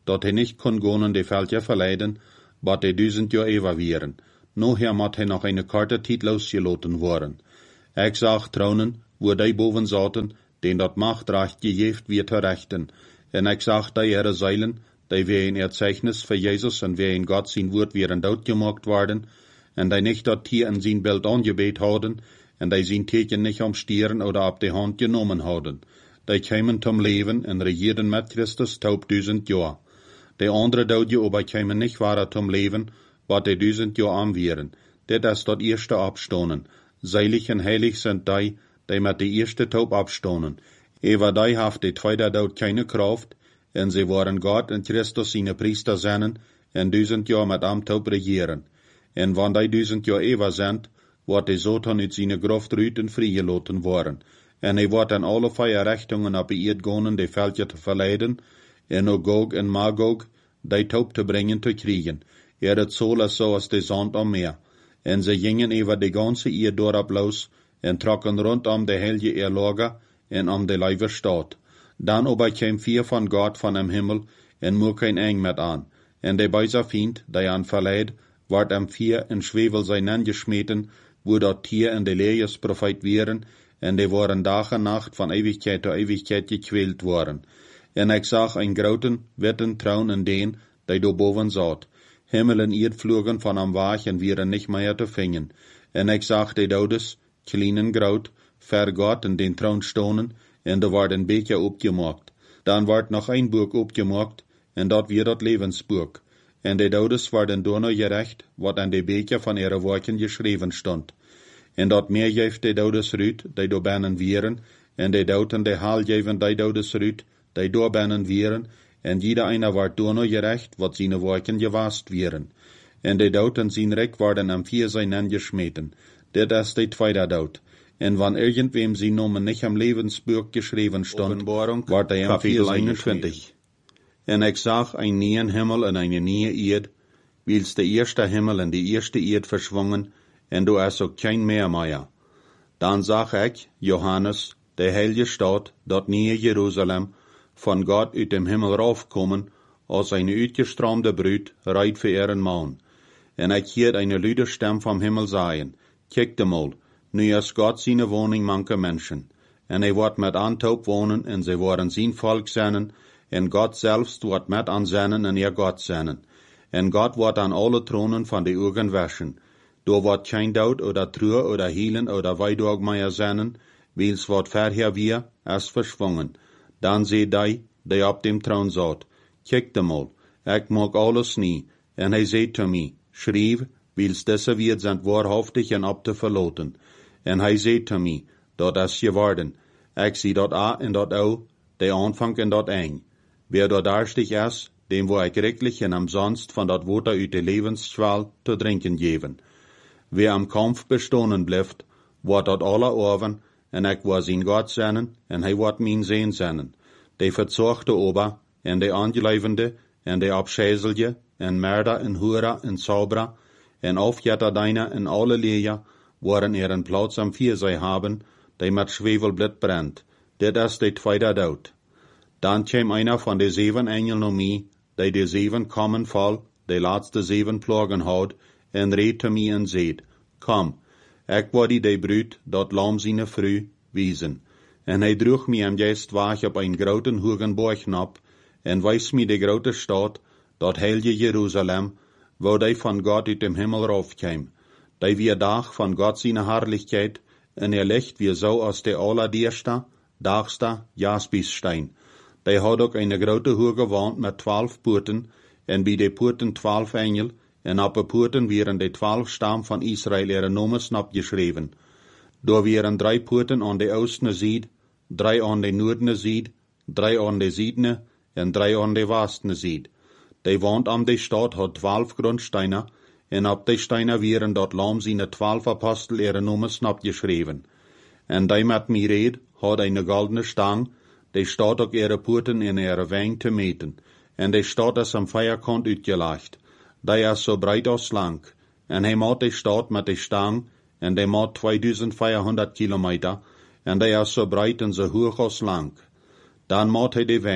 dat hij nicht kon gonen de veldje verleiden, wat de duizend jaar eeuwig wieren. Noher moet hij nog een korte tijd losgelaten worden. Ik zag trouwen, wo die boven zaten, den dat machtrecht gegeven weer te rechten. En ik zag die ihre zeilen, die weer een erzeichnis voor Jezus en weer in God zijn woord weer doodgemaakt worden, en die nicht dat Tier in zijn beeld aangebeet hadden, en die zijn teken nicht am Stieren oder op de hand genomen hadden. Die kwamen zum Leben en regierden met Christus taub duizend jaar. De andere doodje aber kwamen nicht ware zum Leben, wat de duizend jaar aanwieren. Dit is dat eerste opstonen. Seilig en heilig sind die, die met de eerste taub opstonen. Ewa die haft de tweede dood keine Kraft, en sie waren Gott en Christus seine Priester zijn, en duizend jaar met am taub regieren. En wann die duizend jaar ewa sind, wordt de Satan uit seine Gruft rüten vrijgelaten worden. En hij wordt in alle vier richtungen op de gonen de veldje te verleiden, en ook Gog en Magog, die taub te brengen te kriegen. Er het zo zoals de zand am Meer. En ze gingen over de ganze eer dorp los, en trokken rondom de hele Erlager, en om de Leiber Stadt. Dan aber kwam vier van God van hem Himmel, en moer kein eng met aan. En de beizer Fiend, die aan verleid, wordt am vier in Schwevel zijn angeschmeten, wo dat Tier en de Leers Prophet wieren, en die waren dag en nacht van Ewigkeit tot Ewigkeit gequält worden. En ik zag een groten, witten Traun in den, die do boven zat. Himmel en Erd vlogen van am Waag en wieren nicht meer te vingen. En ik zag de Dodes, klein en groot, ver God in den Traun stonen, en er wordt een beetje opgemaakt. Dan wordt nog een boek opgemaakt, en dat weer dat levensboek. En de Dodes worden door gerecht, wat aan de beetje van ihre woorden geschreven stond. En dat meer geeft de Dodes ruut, die door binnen wieren, en de douten de haal geven die Dodes ruut, die door binnen wieren, en jeder einer wordt door gerecht, wat zijn woorden gewast wieren. En de douten zijn rek worden am vier zijn angeschmeten. Dit is de tweede dood. En wann irgendwem zijn nomen nicht am levensboek geschreven stond, wordt hij am vier eenentwintig. En ik zag een nieuwe Himmel en een nieuwe Erd, wils de eerste Himmel en de eerste Erd verschwungen, en du is ook kein meer meer. Dan zag ik, Johannes, de heilige stad, dat nieuwe Jeruzalem, von Gott uit dem Himmel raufkommen, als eine uitgestroomde Brut, reit für ihren Mann. En ik hierd eine luide stem vom Himmel sagen, kijk de mal, nu is Gott seine Wohnung manche Menschen. En hij wordt met Antaub wohnen, en sie worden zijn Volk zijn, en Gott selbst wordt met an seinen en ihr Gott zijn. En Gott wordt an alle Thronen van de Augen waschen. Do wordt kein Dood oder Trauer oder Hielen oder Weidorg mehr sein, wils wat verher wir, es verschwungen. Dan zei die, die op dem Thron zat, kijk de mal, ik mag alles nie. En hij zei te mij, schrijf, wils deze wird zijn waarhaftig en op te verloten. En hij zei te mij, dat is geworden. Ik zie dat A en dat O, de aanvang en dat eng. Wer dat daarstig is, dem wo ik rechtlich en umsonst van dat water uit de levensschwal te drinken geven. Wer am Kampf bestonen blijft, wordt dat alle oven, en ik was in God zijn, en hij wordt mijn zeen zijn. De verzochte ober, en de aangelevende, en de abscheiselje, en merda, en hura, en saubra, en aufjetterdeiner, en alle leer, waren ihren Platz am Viersee haben, die met Schwefelblit brennt. Dit is de tweede dood. Dan kwam einer van de zeven engelen om mij, die de zeven kommen vol, de laatste zeven plagen had, en reed te mij en zeid, kom, ik word die de bruid, dat lam zijn vrouw, wezen. En hij droeg mij am geest waag op een groten hogen borg op, en wees mij de grote stad, dat heilige Jeruzalem, wo die van God uit dem Himmel raufkwam. Die wir dag van God zijn Herrlichkeit, en er licht wie zo als de allerdierste, dagste Jaspisstein. Die had ook een grote hoge wand met twaalf poorten, en bij de poorten twaalf engel, en op de poorten waren de twaalf stam van Israël ihre nomen opgeschreven. Door waren drie poorten aan de oostene zijde, drie aan de noordene zijde, drie aan de zuidene, en drie aan de westene zijde. De wand am de stad had twaalf grondsteinen, en op de steinen waren dat lam zijn twaalf apostel ihre nomen opgeschreven. En die met mij reed, had een goldene stang, de stad ook ihre poorten in ihre weng te meten, en de stad is am vierkant uitgelegd. Die is zo breed als lang, en hij maakt de stad met de stang, en die maakt tweeduizendvierhonderd kilometer, en die is zo breed en zo hoog als lang. Dan maakt hij de weng,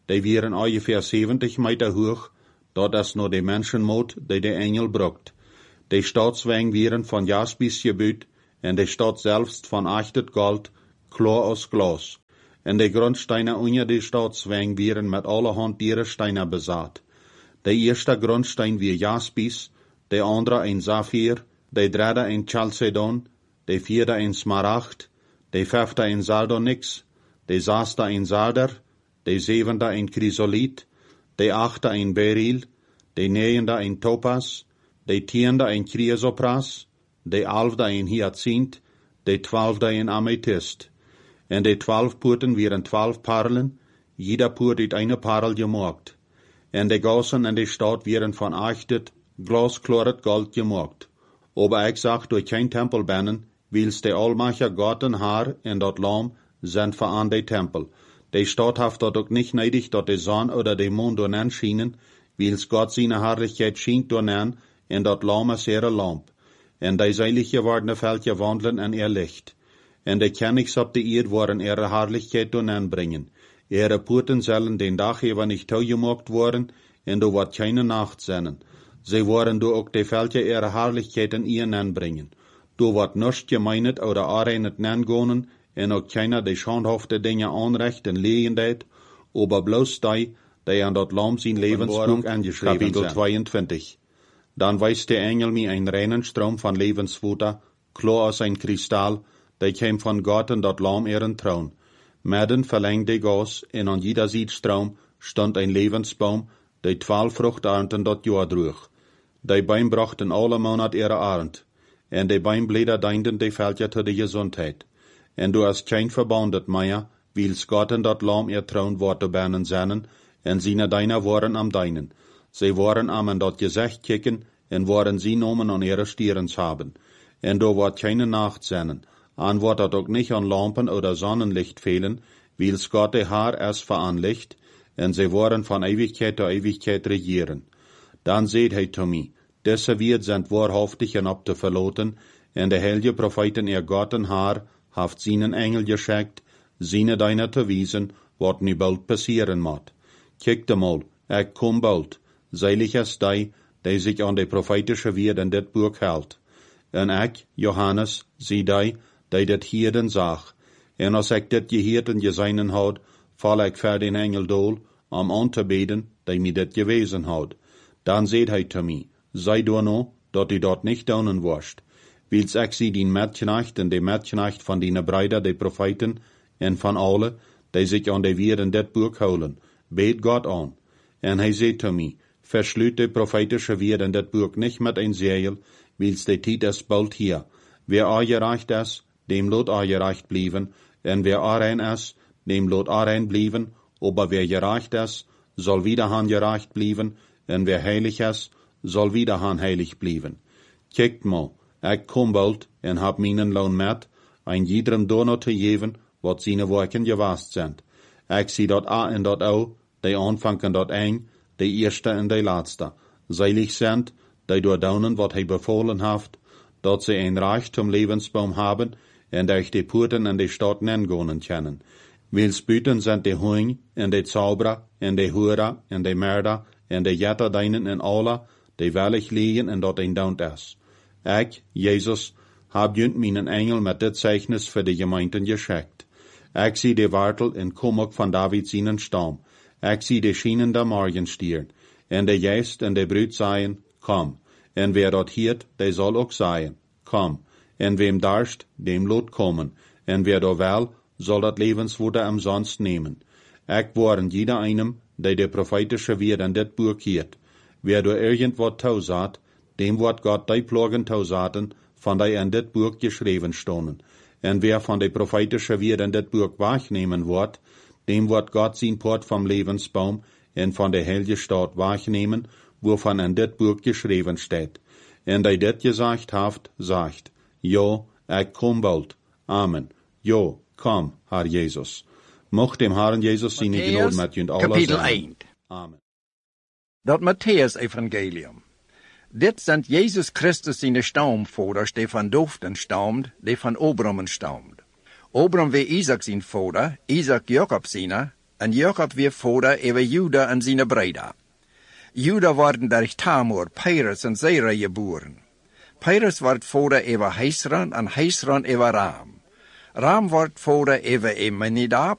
die wären ungefähr zeventig Meter hoch, dort das nur die Menschenmut, die der Engel brucht. Die Staatswänge wären von Jaspis gebaut, und die Stadt selbst von echtet Gold, klar aus Glas. Und die Grundsteine unter die Staatswänge wären mit allerhand ihre Steine besaat. Der erste Grundstein wie Jaspis, der andere ein Saphir, der dritte ein Chalcedon, der vierte ein Smaragd, der fünfte ein Sardonyx, der sechste ein Sarder, der siebente ein Chrysolit, der achte ein Beryl, der neunte ein Topas, der tiende ein Chrysopras, der elfte ein Hyazinth, der zwölfte ein Amethyst. Und die zwölf Purten wären zwölf Perlen, jeder Purt hat eine Perl gemacht. Und die Gassen in der Stadt wären von echtet, glasklaret Gold gemacht. Aber ich sag, durch kein Tempel bannen, wils der allmächtige Gott und Herr und dort Lamm sind für an der Tempel. Die Stadt hat dort auch nicht nötig, dort die Sonne oder der Mond dornen schienen, wils Gott seine Herrlichkeit schient dornen, und dort Lamm ist ihre Lamp. Und die seilig gewordene Völker wandeln in ihr Licht. Und die Königs auf der Erde wollen ihre Herrlichkeit dornen bringen. Ihre Purten sollen den Tag über nicht gemacht worden, und du wird keine Nacht sein. Sie wollen du auch die Völker ihre Herrlichkeit in ihr bringen. Du wird nicht gemeinet oder areinet gehen, und auch keiner die schandhafte Dinge anrechten legen det, aber bloß die, die an dort Lamm sein Lebensbuch angeschrieben sind. Kapitel zweiundzwanzig. Dann weist der Engel mir einen reinen Strom von Lebensfutter, klar aus ein Kristall, der käm von Gott und dort Lamm ihren Thron. Midden verlängte die Gas, und an jeder Siedstrom stand ein Lebensbaum, der zwölf Fruchternten dort Jahr trug. Die Baum brachten alle Monat ihre Arend, und die Baumblätter dienten die Völker zu der Gesundheit. Und du hast kein Verbundet mehr, wils Gott und dort Lamm ihr Thron Worte bernen seinen, und seine Deiner waren am Deinen. Sie waren am an dort Gesicht kicken, und waren sie nomen an ihre Stirns haben. Und du wird keine Nacht sein, an wird dort auch nicht an Lampen oder Sonnenlicht fehlen, wils Gott der Herr es veranlicht, und sie waren von Ewigkeit zu Ewigkeit regieren. Dann seht he zu mir, diese wird sind wahrhaftig und ab zu verloten, und der heilige Propheten ihr Gott und Herr haft seinen Engel geschickt, seine Deiner zu wiesen, wat nu bald passieren mod. Kijkt mal, ich komm bald, seilig ist die, die sich an die prophetische Wort in dit Buch hält. Und ich, Johannes, sie die, die dit hierden sag. Und als ich dit gehört und gesehen hat, fall ich für den Engel dol, am anzubeten, die mir dit gewesen hat. Dann seht he zu mir, sei du no, dort die dort nicht daunen wirst. Wils ich sie den Mädchenacht und die Mädchenacht von den Brüder, die Propheten, und von alle, die sich an die Wort in dit Buch holen, bet Gott an. Und he seht zu mir, verschlüt die prophetische Wort in dit Buch nicht mit ein Seil, wils die Tiet ist bald hier. Wer angereicht ist, dem lot angereicht blieben, und wer arein ist, dem lot arein blieben, aber wer gereicht ist, soll wieder han gereicht blieben, und wer heilig ist, soll wieder han heilig blieben. Kijkt mal, ich komm bald, und hab meinen Lohn mit, ein jedem Donner zu geben, wat seine Worken gewast sind. Ich sieh dort a und dort au, die anfangen dort ein, die erste und die letzte. Seilig sind, die dort daunen, wat he befohlen haft, dort sie ein Reich zum Lebensbaum haben, und euch die Purten in die Stadt nennen können. Wils Büten sind die Huing, und die Zauberer, und die Hurer, und die Mörder, und die Jetter deinen in alle, die wellig liegen und dort ein Daunt ist. Ich, Jesus, hab jünt meinen Engel mit dit Zeichnis für die Gemeinden geschickt. Ich sieh die Wartel in Kumok von David seinen Stamm. Ich sieh die Schienen der Morgenstier. Und der Geist und der Brüt seien, komm. Und wer dort hiert, der soll auch sein, komm. Und wem darst, dem lot kommen. Und wer da will, soll dat Lebenswunder umsonst nehmen. Ich waren jeder einem, der die prophetische Wort in dit Buch hiert. Wer du irgendwat tausat, dem wird Gott die Plagen tausaten, von die in dit Buch geschrieben stonden. Und wer von der prophetische Wort in dit Buch wahrnehmen wird, dem wird Gott sein Port vom Lebensbaum und von der heiligen Stadt wahrnehmen, wovon in dit Buch geschrieben steht. Und der dit gesagt haft, sagt, Jo, ich komm bald. Amen. Jo, komm, Herr Jesus. Mocht dem Herrn Jesus seine Gnade mit und alle Kapitel sein. eins. Amen. Dat Matthäus-Evangelium. Dit sind Jesus Christus seine Stammvorders, die von Doften stammt, die von Abraham stammt. Abraham war Isaac sein Vater, Isaac Jakob seiner, En Jacob weer vader over Juda en zijn Brüder. Juda worden durch Tamor, Peres en Zera geboren. Peres wordt vader over Hezron en Hezron over Ram. Ram wordt vader over Eminadab